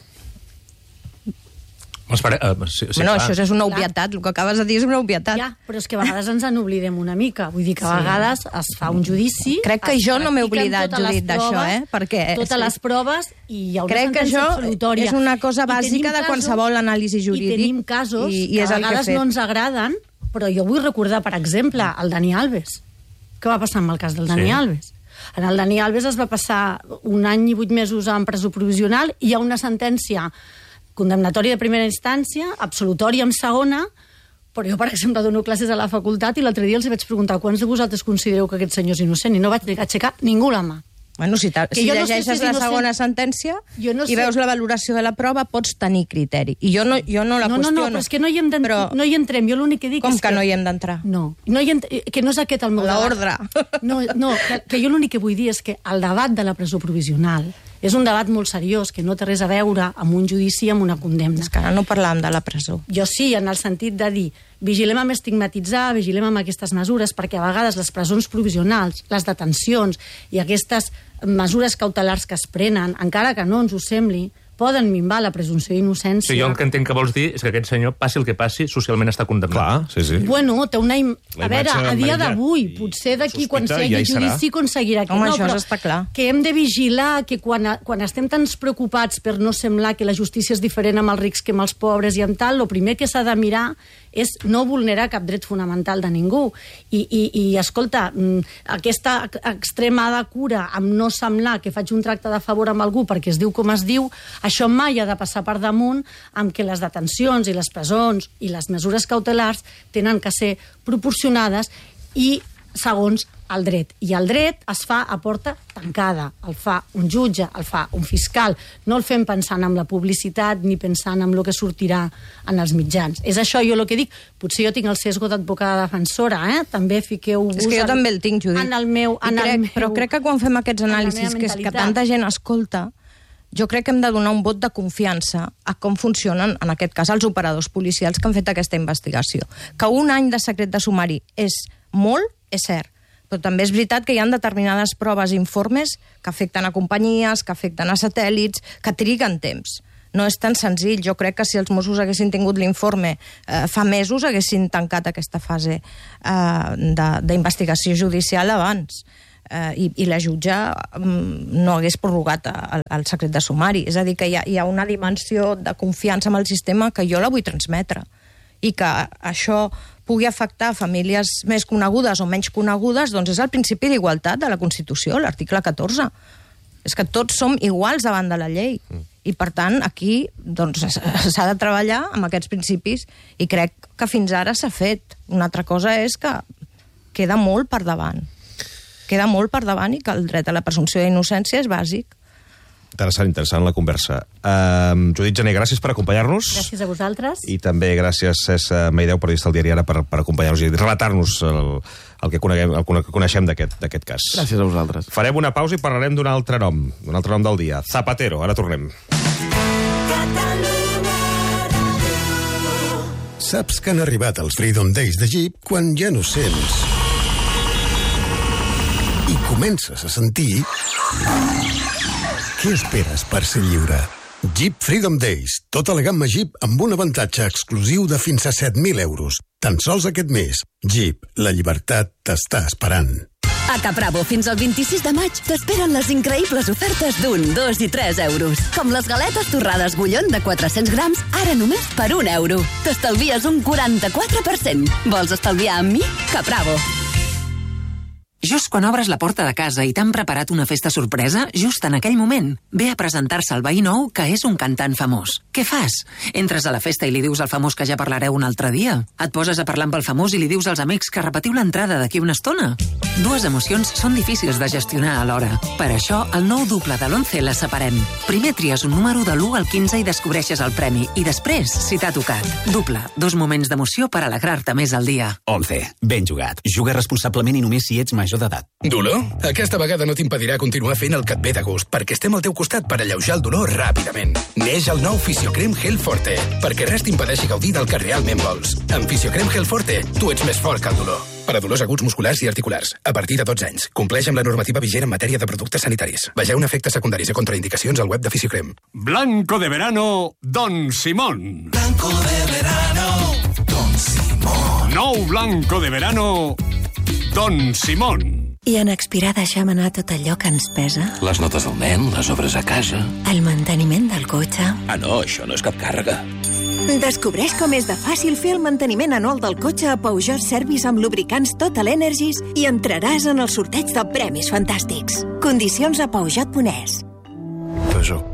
Speaker 5: Espera, uh, sí, sí,
Speaker 4: bueno,
Speaker 5: clar.
Speaker 4: això és una obvietat, el que acabes de dir és una obvietat.
Speaker 3: Ja, però és que a vegades ens en oblidem una mica. Vull dir que a
Speaker 4: Sí.
Speaker 3: vegades es fa un judici...
Speaker 4: Crec que
Speaker 3: es
Speaker 4: jo no m'he
Speaker 3: practiquen
Speaker 4: oblidat,
Speaker 3: totes les
Speaker 4: Judit, d'això,
Speaker 3: proves,
Speaker 4: eh? Perquè
Speaker 3: Totes
Speaker 4: sí.
Speaker 3: les proves i hi ha una
Speaker 4: Crec que
Speaker 3: sentència
Speaker 4: això
Speaker 3: absolutòria.
Speaker 4: és una cosa
Speaker 3: I tenim
Speaker 4: bàsica de
Speaker 3: casos-
Speaker 4: qualsevol anàlisi jurídic.
Speaker 3: I tenim casos
Speaker 4: i, i
Speaker 3: que
Speaker 4: és
Speaker 3: a
Speaker 4: el que he
Speaker 3: vegades
Speaker 4: fet.
Speaker 3: no ens agraden, però jo vull recordar, per exemple, el Dani Alves. Què va passar amb el cas del Dani
Speaker 5: Sí.
Speaker 3: Alves? En el Dani Alves es va passar un any i vuit mesos en presó provisional i hi ha una sentència condemnatòria de primera instància, absolutòria en segona, però jo, per exemple, dono classes a la facultat i l'altre dia els vaig preguntar quants de vosaltres considereu que aquest senyor és innocent i no vaig aixecar ningú la mà.
Speaker 4: Bueno, si,
Speaker 3: Que
Speaker 4: si
Speaker 3: jo no sé
Speaker 4: llegeixes
Speaker 3: si és
Speaker 4: la segona
Speaker 3: innocent.
Speaker 4: sentència
Speaker 3: Jo no
Speaker 4: i
Speaker 3: sé.
Speaker 4: veus la valoració de la prova, pots tenir criteri. I jo no, jo no la
Speaker 3: no, no,
Speaker 4: qüestiono.
Speaker 3: no, però és que no hi, hem
Speaker 4: Però
Speaker 3: no hi entrem. Jo l'únic que dic
Speaker 4: com
Speaker 3: és
Speaker 4: que,
Speaker 3: que...
Speaker 4: no hi hem d'entrar?
Speaker 3: No, no hi ent... que no és aquest el meu
Speaker 4: L'ordre.
Speaker 3: debat. No, no que, que jo l'únic que vull dir és que el debat de la presó provisional és un debat molt seriós, que no té res a veure amb un judici i amb una condemna.
Speaker 4: És que ara no parlàvem de la presó.
Speaker 3: Jo sí, en el sentit de dir vigilem amb estigmatitzar, vigilem amb aquestes mesures, perquè a vegades les presons provisionals, les detencions i aquestes mesures cautelars que es prenen, encara que no ens ho sembli, poden minvar la presumpció d'innocència.
Speaker 5: Sí, jo el que entenc que vols dir és que aquest senyor, passi el que passi, socialment està condemnat.
Speaker 2: Clar, sí, sí.
Speaker 3: Bueno, té una... Im...
Speaker 2: La
Speaker 3: A veure,
Speaker 2: imatge
Speaker 3: a dia
Speaker 2: amarilla
Speaker 3: d'avui,
Speaker 2: i
Speaker 3: potser
Speaker 2: la
Speaker 3: d'aquí quan
Speaker 2: sospita
Speaker 3: sigui
Speaker 2: ja hi serà.
Speaker 3: judici aconseguirà que
Speaker 4: Home,
Speaker 3: no,
Speaker 4: això
Speaker 3: però
Speaker 4: està clar.
Speaker 3: que hem de vigilar que quan, quan estem tan preocupats per no semblar que la justícia és diferent amb els rics que amb els pobres i amb tal, el primer que s'ha de mirar és no vulnerar cap dret fonamental de ningú. I, i, i escolta, aquesta extremada cura amb no semblar que faig un tracte de favor amb algú perquè es diu com es diu, això mai ha de passar per damunt amb que les detencions i les presons i les mesures cautelars tenen que ser proporcionades i segons el dret. I el dret es fa a porta tancada. El fa un jutge, el fa un fiscal. No el fem pensant en la publicitat ni pensant en el que sortirà en els mitjans. És això jo el que dic. Potser jo tinc el sesgo d'advocada defensora, eh? També fiqueu-vos...
Speaker 4: És que jo
Speaker 3: en,
Speaker 4: també el tinc, Judit.
Speaker 3: En el meu... En
Speaker 4: crec,
Speaker 3: el meu
Speaker 4: però crec que quan fem aquests anàlisis, que, és que tanta gent escolta, jo crec que hem de donar un vot de confiança a com funcionen, en aquest cas, els operadors policials que han fet aquesta investigació. Que un any de secret de sumari és molt, és cert, però també és veritat que hi ha determinades proves i informes que afecten a companyies, que afecten a satèl·lits, que triguen temps. No és tan senzill. Jo crec que si els Mossos haguessin tingut l'informe eh, fa mesos, haguessin tancat aquesta fase eh, d'investigació judicial abans. Eh, i, I la jutge mm, no hagués prorrogat el, el secret de sumari. És a dir, que hi ha, hi ha una dimensió de confiança en el sistema que jo la vull transmetre. I que això pugui afectar famílies més conegudes o menys conegudes, doncs és el principi d'igualtat de la Constitució, l'article catorze. És que tots som iguals davant de la llei. Mm. I, per tant, aquí doncs, s'ha de treballar amb aquests principis i crec que fins ara s'ha fet. Una altra cosa és que queda molt per davant. Queda molt per davant i que el dret a la presumpció d'innocència és bàsic.
Speaker 2: Interessant, interessant la conversa. Uh, Judit Gené, gràcies per acompanyar-nos.
Speaker 3: Gràcies a vosaltres.
Speaker 2: I també gràcies, Cesc Maideu, periodista del Diari Ara, per, per acompanyar-nos i relatar-nos el, el, que coneguem, el que coneixem d'aquest cas.
Speaker 1: Gràcies a vosaltres.
Speaker 2: Farem una pausa i parlarem d'un altre nom, d'un altre nom del dia. Zapatero. Ara tornem.
Speaker 8: Saps que han arribat els Freedom Days de Jeep quan ja no sents i comences a sentir... Què esperes per ser lliure? Jeep Freedom Days. Tota la gamma Jeep amb un avantatge exclusiu de fins a set mil euros. Tan sols aquest mes. Jeep, la llibertat t'està esperant.
Speaker 9: A Capravo, fins al vint-i-sis de maig, t'esperen les increïbles ofertes d'un, dos i tres euros. Com les galetes torrades Bullón de quatre-cents grams, ara només per un euro. T'estalvies un quaranta-quatre per cent. Vols estalviar amb mi? Capravo.
Speaker 10: Just quan obres la porta de casa i t'han preparat una festa sorpresa, just en aquell moment, ve a presentar-se el veí nou que és un cantant famós. Què fas? Entres a la festa i li dius al famós que ja parlareu un altre dia? Et poses a parlar amb el famós i li dius als amics que repetiu l'entrada d'aquí una estona? Dues emocions són difícils de gestionar alhora. Per això, el nou duple de l'once les separem. Primer tries un número de l'u al quinze i descobreixes el premi. I després, si t'ha tocat. Duple, dos moments d'emoció per alegrar-te més al dia.
Speaker 11: once. Ben jugat. Juga responsablement i només si ets major d'edat.
Speaker 12: Dolor? Aquesta vegada no t'impedirà continuar fent el que et ve de gust, perquè estem al teu costat per alleujar el dolor ràpidament. Neix el nou Fisiocrem Gel Forte, perquè res t'impedeixi gaudir del que realment vols. Amb Fisiocrem Gel Forte, tu ets més fort que el dolor. Per a dolors aguts musculars i articulars, a partir de dotze anys. Compleix amb la normativa vigent en matèria de productes sanitaris. Vegeu efectes secundaris i contraindicacions al web de Fisiocrem.
Speaker 13: Blanco de verano, Don Simón.
Speaker 14: Blanco de verano, Don Simón.
Speaker 13: Nou blanco de verano, Don Simón.
Speaker 15: I en expirar deixem anar tot allò que ens pesa?
Speaker 16: Les notes del nen, les obres a casa...
Speaker 15: El manteniment del cotxe...
Speaker 16: Ah, no, això no és cap càrrega.
Speaker 15: Descobreix com és de fàcil fer el manteniment anual del cotxe a Peugeot Service amb lubricants Total Energies i entraràs en el sorteig de premis fantàstics. Condicions a Peugeot punt es.
Speaker 2: Peugeot.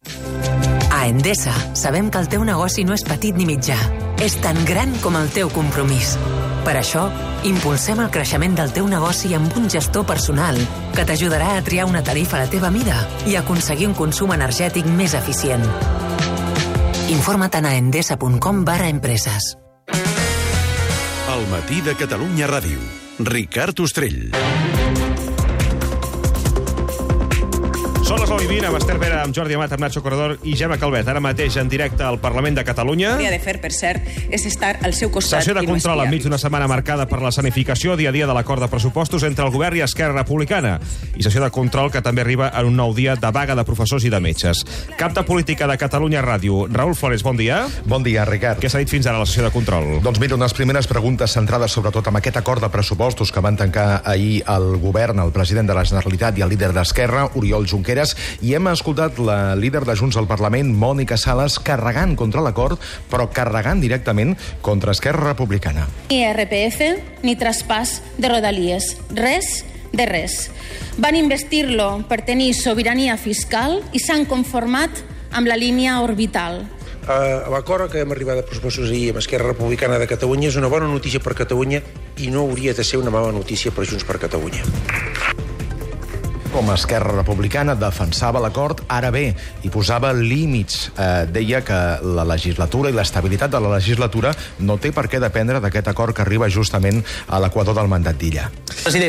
Speaker 10: A Endesa sabem que el teu negoci no és petit ni mitjà. És tan gran com el teu compromís. Per això, impulsem el creixement del teu negoci amb un gestor personal que t'ajudarà a triar una tarifa a la teva mida i aconseguir un consum energètic més eficient. Informa't a endesa punt com barra empreses.
Speaker 17: El matí de Catalunya Ràdio. Ricard Ostrell.
Speaker 2: Són les nou i vint, amb Esther Vera, amb Jordi Amat, amb Nacho Corredor i Gemma Calvet. Ara mateix en directe al Parlament de Catalunya.
Speaker 18: El que hauria de fer, per cert, és estar al seu costat.
Speaker 2: Sessió de control enmig d'una setmana marcada per la sanificació dia a dia de l'acord de pressupostos entre el govern i Esquerra Republicana. I sessió de control que també arriba en un nou dia de vaga de professors i de metges. Cap de política de Catalunya Ràdio. Raül Flores, bon dia.
Speaker 19: Bon dia, Ricard.
Speaker 2: Què s'ha dit fins ara a la sessió de control?
Speaker 19: Doncs mira, unes primeres preguntes centrades sobretot amb aquest acord de pressupostos que van tancar ahir el govern, el president de la Generalitat i el líder d'Esquerra, Oriol Junqueras, i hem escoltat la líder de Junts al Parlament, Mònica Sales, carregant contra l'acord, però carregant directament contra Esquerra Republicana.
Speaker 20: Ni R P F, ni traspàs de rodalies. Res de res. Van investir-lo per tenir sobirania fiscal i s'han conformat amb la línia orbital.
Speaker 21: Uh, L'acord que hem arribat a pressupostos ahir amb Esquerra Republicana de Catalunya és una bona notícia per Catalunya i no hauria de ser una mala notícia per Junts per Catalunya.
Speaker 19: Com Esquerra Republicana defensava l'acord, ara bé, i posava límits. Eh, deia que la legislatura i l'estabilitat de la legislatura no té per què dependre d'aquest acord que arriba justament a l'equador del mandat d'Illa.
Speaker 22: President,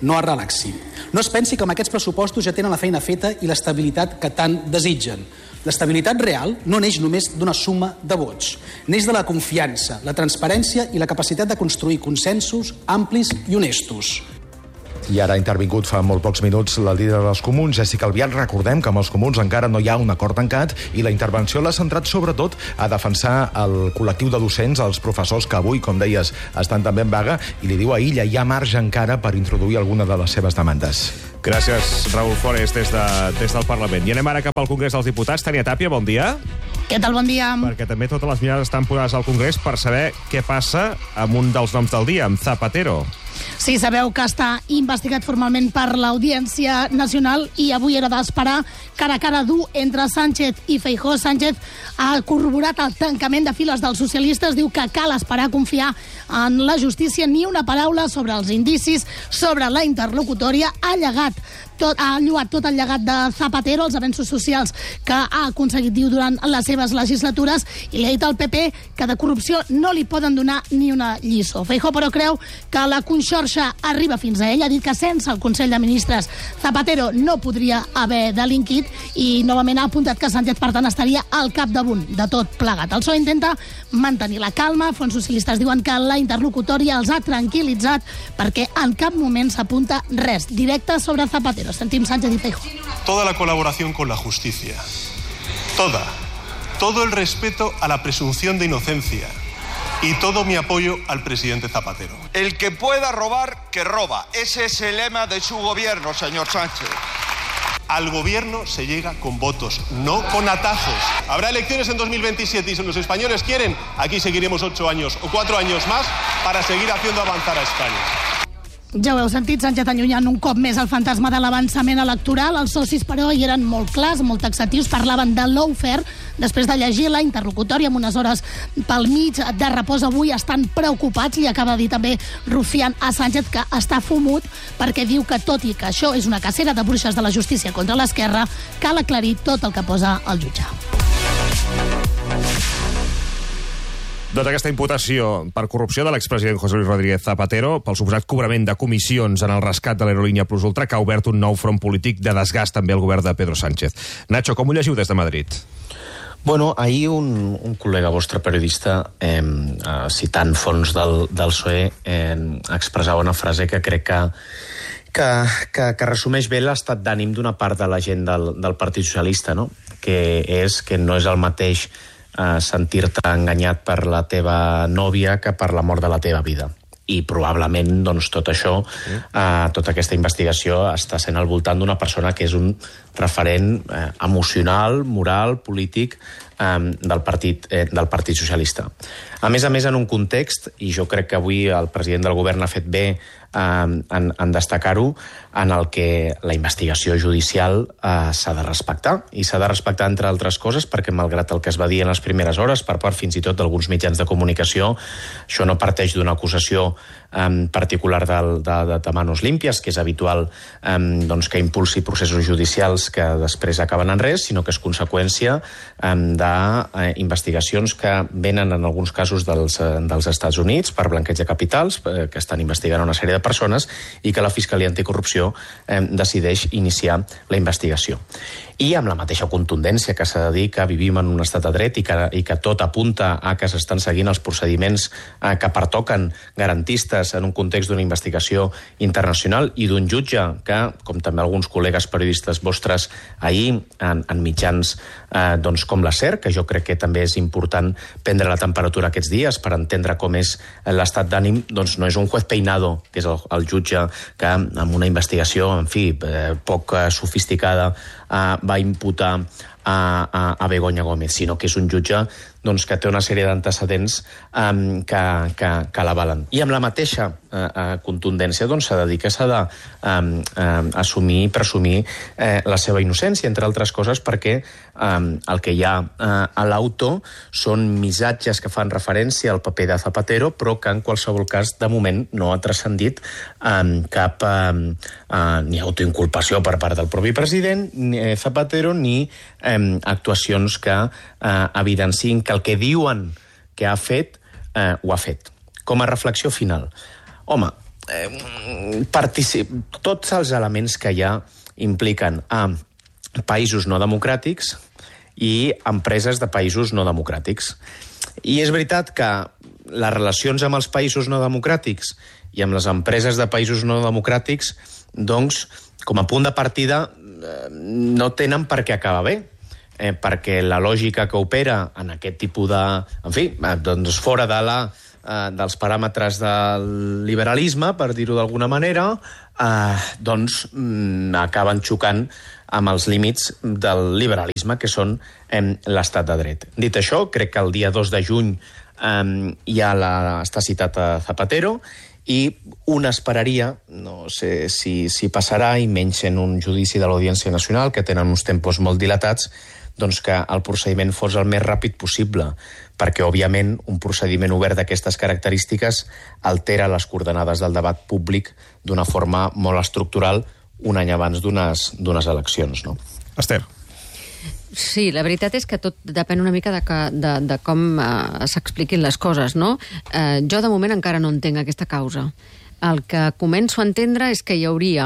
Speaker 6: no es relaxi. No es pensi que amb aquests pressupostos ja tenen la feina feta i l'estabilitat que tant desitgen. L'estabilitat real no neix només d'una suma de vots. Neix de la confiança, la transparència i la capacitat de construir consensos amplis i honestos.
Speaker 19: I ara ha intervingut fa molt pocs minuts la líder dels Comuns, Jessica Albiach. Recordem que amb els Comuns encara no hi ha un acord tancat i la intervenció l'ha centrat sobretot a defensar el col·lectiu de docents, els professors que avui, com deies, estan també en vaga, i li diu a Illa hi ha marge encara per introduir alguna de les seves demandes.
Speaker 2: Gràcies, Raül Flores, des, de, des del Parlament. I anem ara cap al Congrés dels Diputats. Tania Tàpia, bon dia.
Speaker 22: Què tal, bon dia?
Speaker 2: Perquè també totes les mirades estan posades al Congrés per saber què passa amb un dels noms del dia, amb Zapatero.
Speaker 22: Sí, sabeu que està investigat formalment per l'Audiència Nacional i avui era d'esperar cara a cara dur entre Sánchez i Feijóo. Sánchez ha corroborat el tancament de files dels socialistes, diu que cal esperar a confiar en la justícia, ni una paraula sobre els indicis, sobre la interlocutòria. Ha llegat tot, ha lloat tot el llegat de Zapatero, els avenços socials que ha aconseguit, diu, durant les seves legislatures, i li ha dit al P P que de corrupció no li poden donar ni una lliçó. Feijóo, però, creu que la conxorxa arriba fins a ell. Ha dit que sense el Consell de Ministres Zapatero no podria haver delinquit i novament ha apuntat que Sánchez, per tant, estaria al capdamunt de tot plegat. El P S O E intenta mantenir la calma. Fons socialistes diuen que la interlocutòria els ha tranquil·litzat perquè en cap moment s'apunta res directe sobre Zapatero. Sentim Sánchez y Feijóo.
Speaker 23: Toda la colaboración con la justicia. Toda. Todo el respeto a la presunción de inocencia. Y todo mi apoyo al presidente Zapatero.
Speaker 24: El que pueda robar, que roba. Ese es el lema de su gobierno, señor Sánchez.
Speaker 23: Al gobierno se llega con votos, no con atajos. Habrá elecciones en dos mil veintisiete y si los españoles quieren, aquí seguiremos ocho años o cuatro años más para seguir haciendo avanzar a España.
Speaker 22: Ja ho heu sentit, Sánchez allunyant un cop més el fantasma de l'avançament electoral. Els socis, però, hi eren molt clars, molt taxatius, parlaven de lawfare. Després de llegir la interlocutòria amb unes hores pel mig de repòs avui, estan preocupats. Li acaba de dir també Rufián a Sánchez que està fumut perquè diu que, tot i que això és una cacera de bruixes de la justícia contra l'esquerra, cal aclarir tot el que posa el jutge.
Speaker 2: Doncs aquesta imputació per corrupció de l'expresident José Luis Rodríguez Zapatero pel suposat cobrament de comissions en el rescat de l'aerolínia Plus Ultra, que ha obert un nou front polític de desgast també al govern de Pedro Sánchez. Nacho, com ho llegiu des de Madrid?
Speaker 25: Bueno, ahir un, un col·lega vostre periodista, eh, eh, citant fons del, del P S O E, eh, expressava una frase que crec que que, que, que resumeix bé l'estat d'ànim d'una part de la gent del, del Partit Socialista, no? Que és que no és el mateix eh, sentir-te enganyat per la teva nòvia que per la mort de la teva vida. I probablement doncs, tot això, eh, tota aquesta investigació està sent al voltant d'una persona que és un referent eh, emocional, moral, polític eh, del, partit, eh, del Partit Socialista. A més a més, en un context, i jo crec que avui el president del govern ha fet bé eh, en, en destacar-ho, en el que la investigació judicial eh, s'ha de respectar, i s'ha de respectar, entre altres coses, perquè malgrat el que es va dir en les primeres hores, per part fins i tot d'alguns mitjans de comunicació, això no parteix d'una acusació eh, particular de, de, de, de manos límpies, que és habitual eh, doncs, que impulsi processos judicials que després acaben en res, sinó que és conseqüència eh, d'investigacions que venen en alguns casos dels, eh, dels Estats Units per blanqueig de capitals, eh, que estan investigant una sèrie de persones, i que la Fiscalia Anticorrupció eh, decideix iniciar la investigació. I amb la mateixa contundència que s'ha de dir que vivim en un estat de dret i que, i que tot apunta a que s'estan seguint els procediments eh, que pertoquen garantistes en un context d'una investigació internacional i d'un jutge que, com també alguns col·legues periodistes vostres ahir en, en mitjans eh, doncs com la SER, que jo crec que també és important prendre la temperatura aquests dies per entendre com és l'estat d'ànim, doncs no és un juez peinado, que és el, el jutge que amb una investigació, en fi, eh, poc eh, sofisticada, eh, va imputar a, a, a Begoña Gómez, sinó que és un jutge doncs, que té una sèrie d'antecedents um, que, que, que l'avalen. I amb la mateixa uh, contundència doncs, s'ha de dir que s'ha d'assumir um, um, i presumir uh, la seva innocència, entre altres coses perquè um, el que hi ha uh, a l'auto són missatges que fan referència al paper de Zapatero, però que en qualsevol cas, de moment, no ha transcendit um, cap um, uh, ni autoinculpació per part del propi president, ni Zapatero, ni um, actuacions que uh, evidencien que el que diuen que ha fet, eh, ho ha fet. Com a reflexió final, home, eh, particip... tots els elements que hi ha impliquen a països no democràtics i empreses de països no democràtics. I és veritat que les relacions amb els països no democràtics i amb les empreses de països no democràtics, doncs, com a punt de partida, no tenen per què acabar bé. Eh, perquè la lògica que opera en aquest tipus de... En fi, doncs fora de la, eh, dels paràmetres del liberalisme, per dir-ho d'alguna manera, eh, doncs mm, acaben xocant amb els límits del liberalisme, que són eh, l'estat de dret. Dit això, crec que el dia dos de juny eh, hi ha la, està citat a Zapatero, i un esperaria, no sé si, si passarà, i menys en un judici de l'Audiència Nacional, que tenen uns tempos molt dilatats, doncs que el procediment fos el més ràpid possible, perquè, òbviament, un procediment obert d'aquestes característiques altera les coordenades del debat públic d'una forma molt estructural un any abans d'unes d'unes eleccions, no?
Speaker 2: Esther.
Speaker 1: Sí, la veritat és que tot depèn una mica de, que, de, de com uh, s'expliquin les coses, no? Uh, jo, de moment, encara no entenc aquesta causa. El que començo a entendre és que hi hauria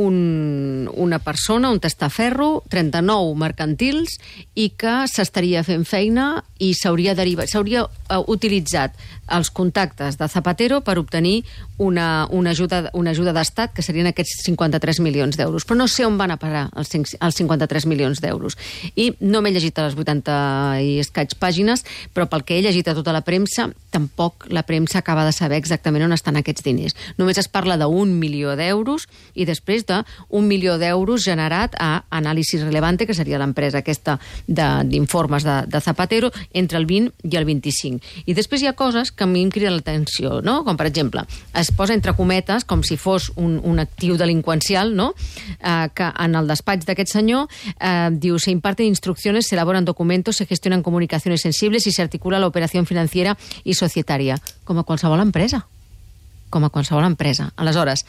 Speaker 1: un, una persona, un testaferro, trenta-nou mercantils, i que s'estaria fent feina i s'hauria derivat, s'hauria uh, utilitzat els contactes de Zapatero per obtenir una, una ajuda, una ajuda d'estat, que serien aquests cinquanta-tres milions d'euros. Però no sé on van a parar els, els cinquanta-tres milions d'euros. I no m'he llegit a les vuitanta i escaig pàgines, però pel que he llegit a tota la premsa, tampoc la premsa acaba de saber exactament on estan aquests diners. Només es parla d'un milió d'euros i després d'un milió d'euros generat a Anàlisis Relevante, que seria l'empresa aquesta d'informes de, de, de Zapatero, entre el vint i el vint-i-cinc. I després hi ha coses que a mi em criden l'atenció, no? Com, per exemple, es posa entre cometes, com si fos un, un actiu delinqüencial, no? Eh, que en el despatx d'aquest senyor eh, diu, se imparten instrucciones, se elaboran documentos, se gestionan comunicaciones sensibles y se articula la operación financiera y societaria. Com a qualsevol empresa. Com a qualsevol empresa. Aleshores,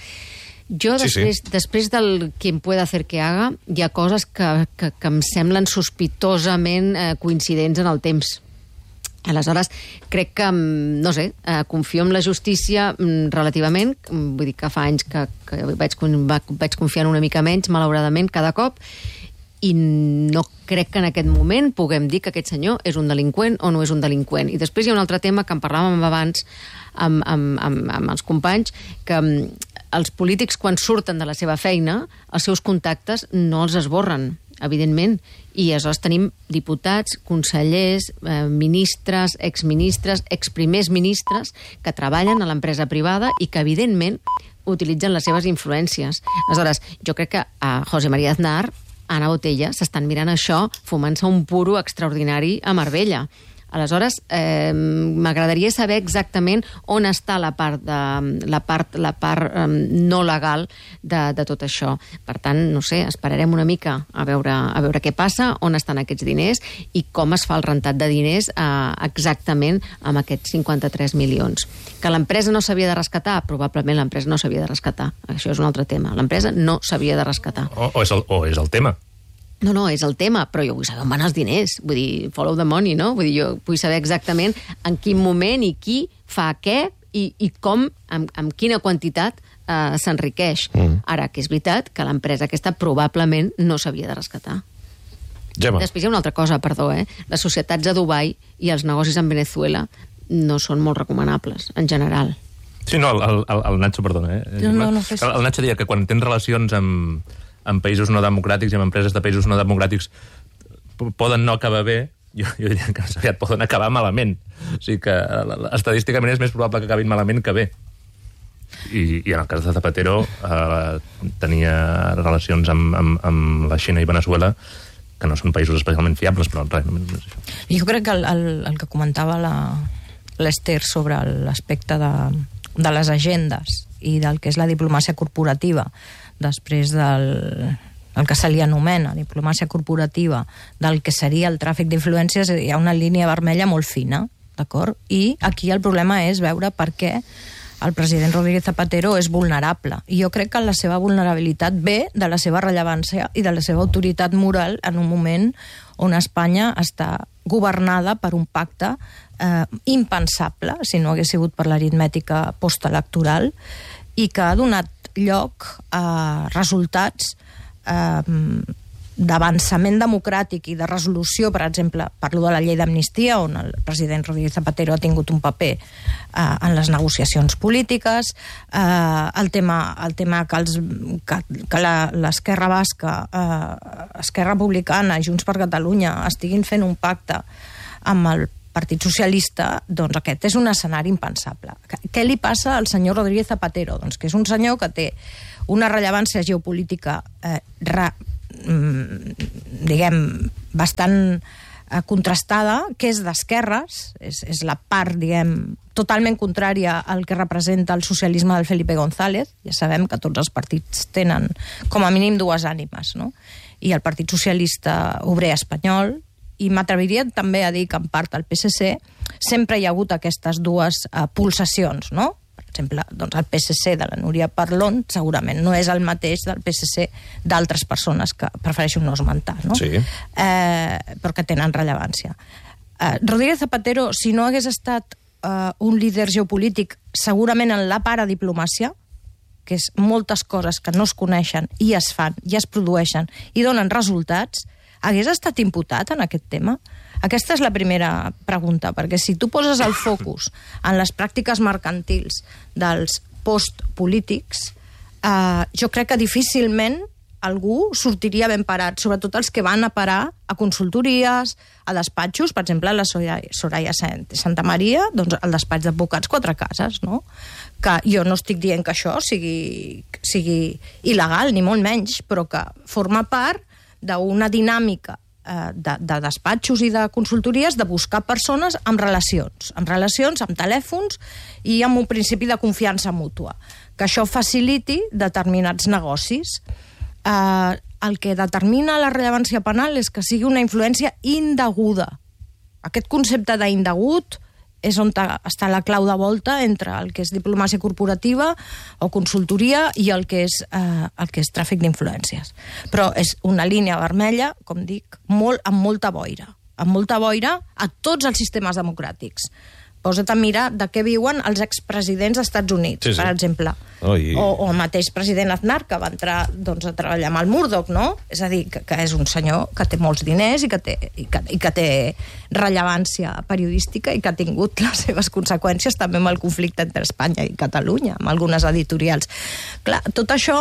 Speaker 1: jo després, sí, sí. després del quien pueda hacer que haga, hi ha coses que, que, que em semblen sospitosament eh, coincidents en el temps. Aleshores, crec que, no sé, eh, confio en la justícia relativament, vull dir que fa anys que, que vaig, vaig confiar una mica menys, malauradament, cada cop, i no crec que en aquest moment puguem dir que aquest senyor és un delinqüent o no és un delinqüent. I després hi ha un altre tema que en parlàvem abans amb, amb, amb, amb els companys, que els polítics, quan surten de la seva feina, els seus contactes no els esborren, evidentment, i aleshores tenim diputats, consellers, eh, ministres, exministres, exprimers ministres que treballen a l'empresa privada i que, evidentment, utilitzen les seves influències. Aleshores, jo crec que a José María Aznar, Ana Botella, s'estan mirant això fumant-se un puro extraordinari a Marbella. Aleshores, eh, m'agradaria saber exactament on està la part, de, la part, la part eh, no legal de, de tot això. Per tant, no sé, esperarem una mica a veure, a veure què passa, on estan aquests diners i com es fa el rentat de diners eh, exactament amb aquests cinquanta-tres milions. Que l'empresa no s'havia de rescatar? Probablement l'empresa no s'havia de rescatar. Això és un altre tema. L'empresa no s'havia de rescatar.
Speaker 2: O, o, és el, o és el tema.
Speaker 1: No, no, és el tema, però jo vull saber on van els diners. Vull dir, follow the money, no? Vull dir, jo vull saber exactament en quin moment i qui fa què i, i com, amb, amb quina quantitat eh, s'enriqueix. Mm. Ara, que és veritat que l'empresa aquesta probablement no s'havia de rescatar.
Speaker 2: Gemma.
Speaker 1: Després hi ha una altra cosa, perdó, eh? Les societats a Dubai i els negocis en Venezuela no són molt recomanables, en general.
Speaker 3: Sí, no, el, el, el Nacho, perdona, eh?
Speaker 1: No, no, no fes...
Speaker 3: el, el Nacho deia que quan tens relacions amb... en països no democràtics i en empreses de països no democràtics poden no acabar bé, jo, jo diria que aviat poden acabar malament. O sigui que estadísticament és més probable que acabin malament que bé. I, i en el cas de Zapatero eh, tenia relacions amb, amb, amb la Xina i Venezuela, que no són països especialment fiables, però res, només és això.
Speaker 4: Jo crec que el, el, el que comentava l'Esther sobre l'aspecte de, de les agendes i del que és la diplomàcia corporativa, després del el que se li anomena diplomàcia corporativa, del que seria el tràfic d'influències, hi ha una línia vermella molt fina, d'acord? I aquí el problema és veure per què el president Rodríguez Zapatero és vulnerable. I jo crec que la seva vulnerabilitat ve de la seva rellevància i de la seva autoritat moral en un moment on Espanya està governada per un pacte eh, impensable, si no hagués sigut per l'aritmètica postelectoral, i que ha donat lloc a resultats eh, d'avançament democràtic i de resolució, per exemple, parlo de la llei d'amnistia, on el president Rodríguez Zapatero ha tingut un paper eh, en les negociacions polítiques, eh, el tema, el tema que, els, que, que l'Esquerra Basca, eh, Esquerra Republicana, Junts per Catalunya estiguin fent un pacte amb el Partit Socialista, doncs aquest és un escenari impensable. Què li passa al senyor Rodríguez Zapatero? Doncs que és un senyor que té una rellevància geopolítica eh, ra, diguem, bastant eh, contrastada, que és d'esquerres, és, és la part, diguem, totalment contrària al que representa el socialisme del Felipe González. Ja sabem que tots els partits tenen com a mínim dues ànimes, no? I el Partit Socialista Obrer Espanyol, i m'atreviria també a dir que en part al P S C sempre hi ha hagut aquestes dues uh, pulsacions, no? Per exemple, doncs el P S C de la Núria Parlon segurament no és el mateix del P S C d'altres persones que prefereixo no esmentar, no?
Speaker 2: Sí.
Speaker 4: Eh, però que tenen rellevància. Eh, Rodríguez Zapatero, si no hagués estat eh, un líder geopolític, segurament en la paradiplomàcia, que és moltes coses que no es coneixen i es fan, i es produeixen, i donen resultats, hagués estat imputat en aquest tema? Aquesta és la primera pregunta, perquè si tu poses el focus en les pràctiques mercantils dels postpolítics, eh, jo crec que difícilment algú sortiria ben parat, sobretot els que van a parar a consultories, a despatxos, per exemple, la Soraya Santa Maria, doncs el despatx d'advocats Quatre Cases, no? Que jo no estic dient que això sigui, sigui il·legal, ni molt menys, però que forma part d'una dinàmica eh, de, de despatxos i de consultories de buscar persones amb relacions, amb relacions, amb telèfons i amb un principi de confiança mútua. Que això faciliti determinats negocis. Eh, el que determina la rellevància penal és que sigui una influència indeguda. Aquest concepte d'indegut és on està la clau de volta entre el que és diplomàcia corporativa o consultoria i el que és, eh, el que és tràfic d'influències. Però és una línia vermella, com dic, molt, amb molta boira. Amb molta boira a tots els sistemes democràtics. Posa't a mirar de què viuen els expresidents dels Estats Units, sí, sí. per exemple. Oh, i... o, o el mateix president Aznar, que va entrar doncs, a treballar amb el Murdoch, no? És a dir, que, que és un senyor que té molts diners i que té, i que, i que té rellevància periodística i que ha tingut les seves conseqüències també amb el conflicte entre Espanya i Catalunya, amb algunes editorials. Clar, tot això,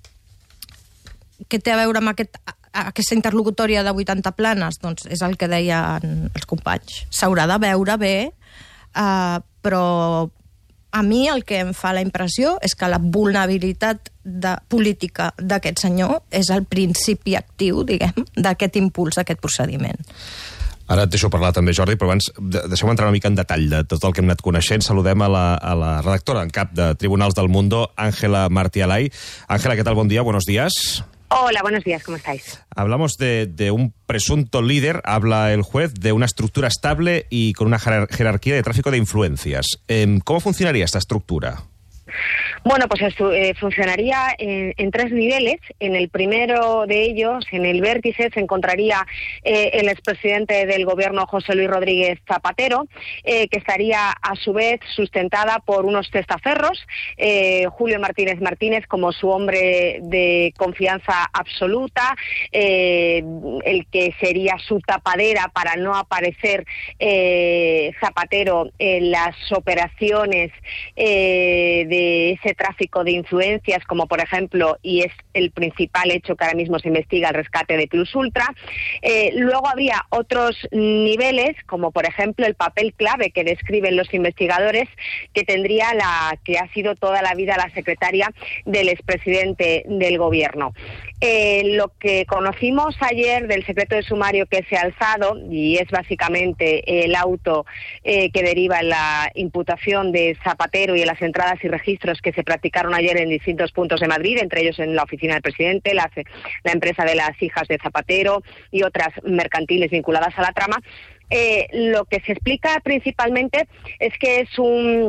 Speaker 4: què té a veure amb aquest, aquesta interlocutòria de vuitanta planes? Doncs és el que deien els companys. S'haurà de veure bé. Uh, però a mi el que em fa la impressió és que la vulnerabilitat de política d'aquest senyor és el principi actiu, diguem, d'aquest impuls, d'aquest procediment.
Speaker 2: Ara et deixo parlar també, Jordi, però abans deixeu-me entrar una mica en detall de tot el que hem anat coneixent. Saludem a la, a la redactora en cap de Tribunals del Mundo, Ángela Martí-Alay. Ángela, ¿qué tal? Buen día, buenos días.
Speaker 5: Hola, buenos días, ¿cómo estáis?
Speaker 2: Hablamos de, de un presunto líder, habla el juez, de una estructura estable y con una jerar- jerarquía de tráfico de influencias. Eh, ¿Cómo funcionaría esta estructura?
Speaker 5: Bueno, pues esto, eh, funcionaría en, en tres niveles. En el primero de ellos, en el vértice, se encontraría eh, el expresidente del gobierno, José Luis Rodríguez Zapatero, eh, que estaría a su vez sustentada por unos testaferros, eh, Julio Martínez Martínez como su hombre de confianza absoluta, eh, el que sería su tapadera para no aparecer eh, Zapatero en las operaciones eh, de ese tráfico de influencias, como por ejemplo, y es el principal hecho que ahora mismo se investiga, el rescate de Plus Ultra. Eh, luego habría otros niveles, como por ejemplo el papel clave que describen los investigadores, que tendría la que ha sido toda la vida la secretaria del expresidente del gobierno. Eh, lo que conocimos ayer del secreto de sumario que se ha alzado, y es básicamente el auto eh, que deriva en la imputación de Zapatero y en las entradas y registros que se practicaron ayer en distintos puntos de Madrid, entre ellos en la oficina del presidente, la, la empresa de las hijas de Zapatero y otras mercantiles vinculadas a la trama. Eh, lo que se explica principalmente es que es un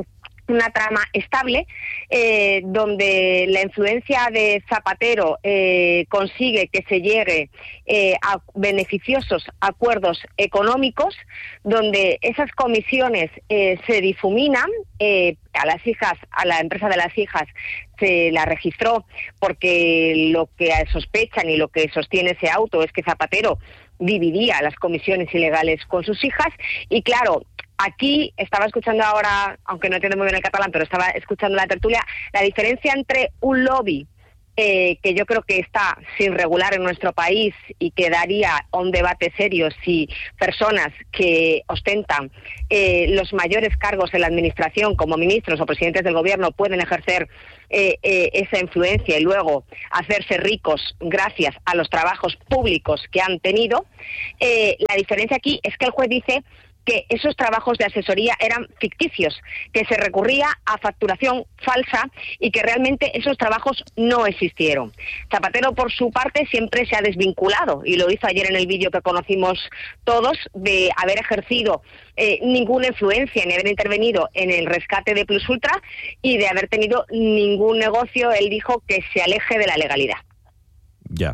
Speaker 5: una trama estable eh, donde la influencia de Zapatero eh, consigue que se llegue eh, a beneficiosos acuerdos económicos, donde esas comisiones eh, se difuminan. Eh, a las hijas, a la empresa de las hijas se la registró porque lo que sospechan y lo que sostiene ese auto es que Zapatero dividía las comisiones ilegales con sus hijas. Y claro, aquí estaba escuchando ahora, aunque no entiendo muy bien el catalán, pero estaba escuchando la tertulia, la diferencia entre un lobby eh, que yo creo que está sin regular en nuestro país y que daría un debate serio si personas que ostentan eh, los mayores cargos en la administración como ministros o presidentes del gobierno pueden ejercer eh, eh, esa influencia y luego hacerse ricos gracias a los trabajos públicos que han tenido. Eh, la diferencia aquí es que el juez dice que esos trabajos de asesoría eran ficticios, que se recurría a facturación falsa y que realmente esos trabajos no existieron. Zapatero, por su parte, siempre se ha desvinculado, y lo hizo ayer en el vídeo que conocimos todos, de haber ejercido eh, ninguna influencia ni haber intervenido en el rescate de Plus Ultra y de haber tenido ningún negocio, él dijo, que se aleje de la legalidad.
Speaker 2: Ya.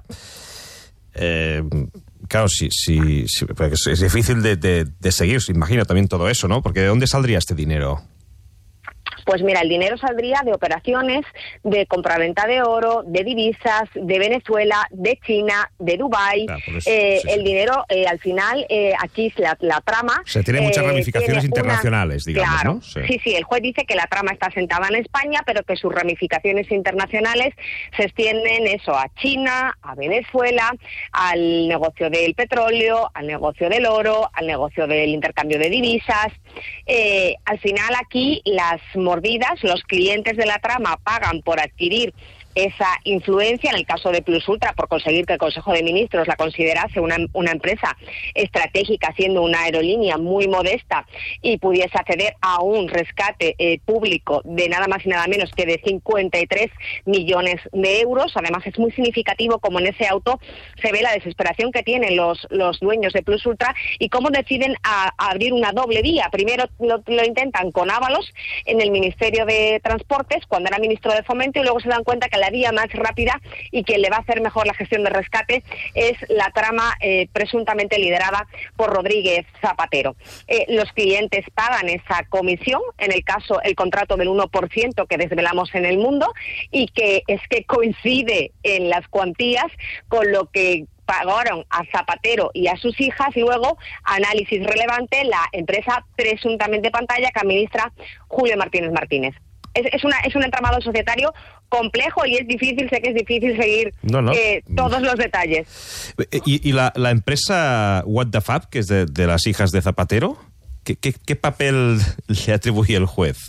Speaker 2: Eh... Claro, sí, sí, sí, es, es difícil de, de, de seguir, se imagina también todo eso, ¿no? Porque ¿de dónde saldría este dinero?
Speaker 5: Pues mira, el dinero saldría de operaciones de compraventa de oro, de divisas, de Venezuela, de China, de Dubái. Claro, eso, eh, sí, el sí. dinero, eh, al final, eh, aquí la, la trama...
Speaker 2: O sea, tiene muchas eh, ramificaciones tiene internacionales, una... digamos,
Speaker 5: claro,
Speaker 2: ¿no? Sí.
Speaker 5: sí, sí, el juez dice que la trama está sentada en España, pero que sus ramificaciones internacionales se extienden eso a China, a Venezuela, al negocio del petróleo, al negocio del oro, al negocio del intercambio de divisas. Eh, al final, aquí las mordidas, los clientes de la trama pagan por adquirir esa influencia, en el caso de Plus Ultra, por conseguir que el Consejo de Ministros la considerase una, una empresa estratégica, siendo una aerolínea muy modesta, y pudiese acceder a un rescate eh, público de nada más y nada menos que de cincuenta y tres millones de euros. Además, es muy significativo como en ese auto se ve la desesperación que tienen los, los dueños de Plus Ultra y cómo deciden a, a abrir una doble vía. Primero lo, lo intentan con Ábalos en el Ministerio de Transportes, cuando era ministro de Fomento, y luego se dan cuenta que la vía más rápida y quien le va a hacer mejor la gestión de rescate es la trama eh, presuntamente liderada por Rodríguez Zapatero. Eh, los clientes pagan esa comisión, en el caso el contrato del uno por ciento que desvelamos en El Mundo, y que es que coincide en las cuantías con lo que pagaron a Zapatero y a sus hijas, y luego, análisis relevante, la empresa presuntamente pantalla que administra Julio Martínez Martínez. Es, es, una, es un entramado societario complejo y es difícil, sé que es difícil seguir no, no. Eh, todos los detalles.
Speaker 2: ¿Y, y la, la empresa What the Fab, que es de, de las hijas de Zapatero, ¿qué, qué, qué papel le atribuye el juez?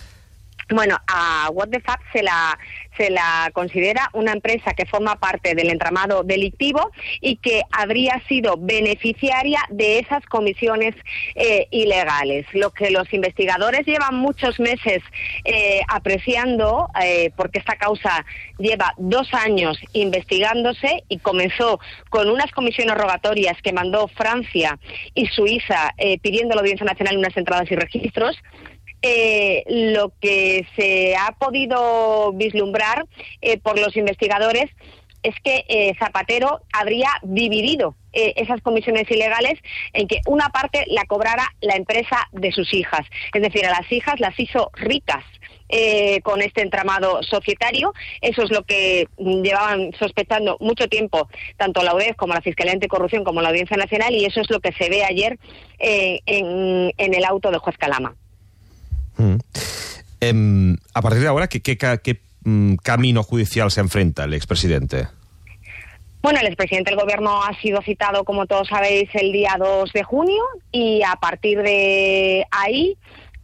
Speaker 5: Bueno, a What the Fab se la, se la considera una empresa que forma parte del entramado delictivo y que habría sido beneficiaria de esas comisiones eh, ilegales. Lo que los investigadores llevan muchos meses eh, apreciando, eh, porque esta causa lleva dos años investigándose y comenzó con unas comisiones rogatorias que mandó Francia y Suiza eh, pidiendo a la Audiencia Nacional unas entradas y registros. Eh, lo que se ha podido vislumbrar eh, por los investigadores es que eh, Zapatero habría dividido eh, esas comisiones ilegales en que una parte la cobrara la empresa de sus hijas. Es decir, a las hijas las hizo ricas eh, con este entramado societario. Eso es lo que llevaban sospechando mucho tiempo tanto la U D E F como la Fiscalía Anticorrupción como la Audiencia Nacional, y eso es lo que se ve ayer eh, en, en el auto del juez Calama.
Speaker 2: Mm. Eh, a partir de ahora, ¿qué, qué, qué mm, camino judicial se enfrenta el expresidente?
Speaker 5: Bueno, el expresidente del Gobierno ha sido citado, como todos sabéis, el día dos de junio, y a partir de ahí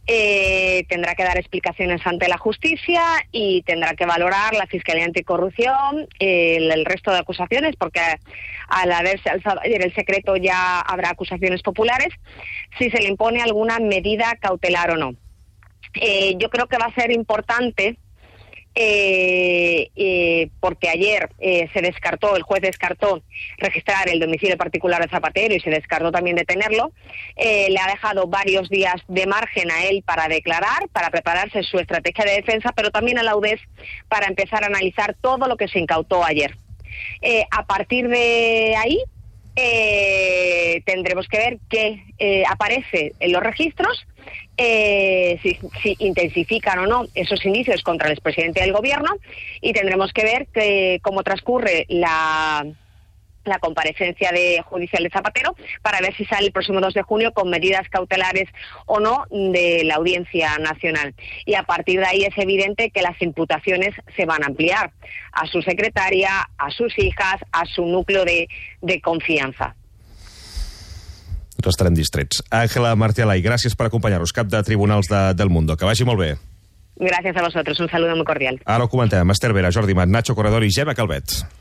Speaker 5: eh, tendrá que dar explicaciones ante la justicia y tendrá que valorar la Fiscalía Anticorrupción eh, el, el resto de acusaciones, porque al haberse alzado ayer el secreto ya habrá acusaciones populares, si se le impone alguna medida cautelar o no. Eh, yo creo que va a ser importante Eh, eh, porque ayer eh, se descartó, el juez descartó registrar el domicilio particular de Zapatero y se descartó también detenerlo. Eh, le ha dejado varios días de margen a él para declarar, para prepararse su estrategia de defensa, pero también a la U D E S para empezar a analizar todo lo que se incautó ayer. Eh, a partir de ahí eh, tendremos que ver qué eh, aparece en los registros, eh, si, si intensifican o no esos indicios contra el expresidente del gobierno, y tendremos que ver que, cómo transcurre la... la comparecencia de judicial de Zapatero para ver si sale el próximo dos de junio con medidas cautelares o no de la Audiencia Nacional. Y a partir de ahí es evidente que las imputaciones se van a ampliar a su secretaria, a sus hijas, a su núcleo de, de confianza.
Speaker 2: Restarem distrets. Ángela Martialay, gràcies per acompanyar-nos, cap de Tribunals de, del Mundo. Que vagi molt bé.
Speaker 5: Gracias a vosotros, un saludo muy cordial.
Speaker 2: Ara ho comentem. Esther Vera, Jordi Mat, Nacho Corredor i Gemma Calvet.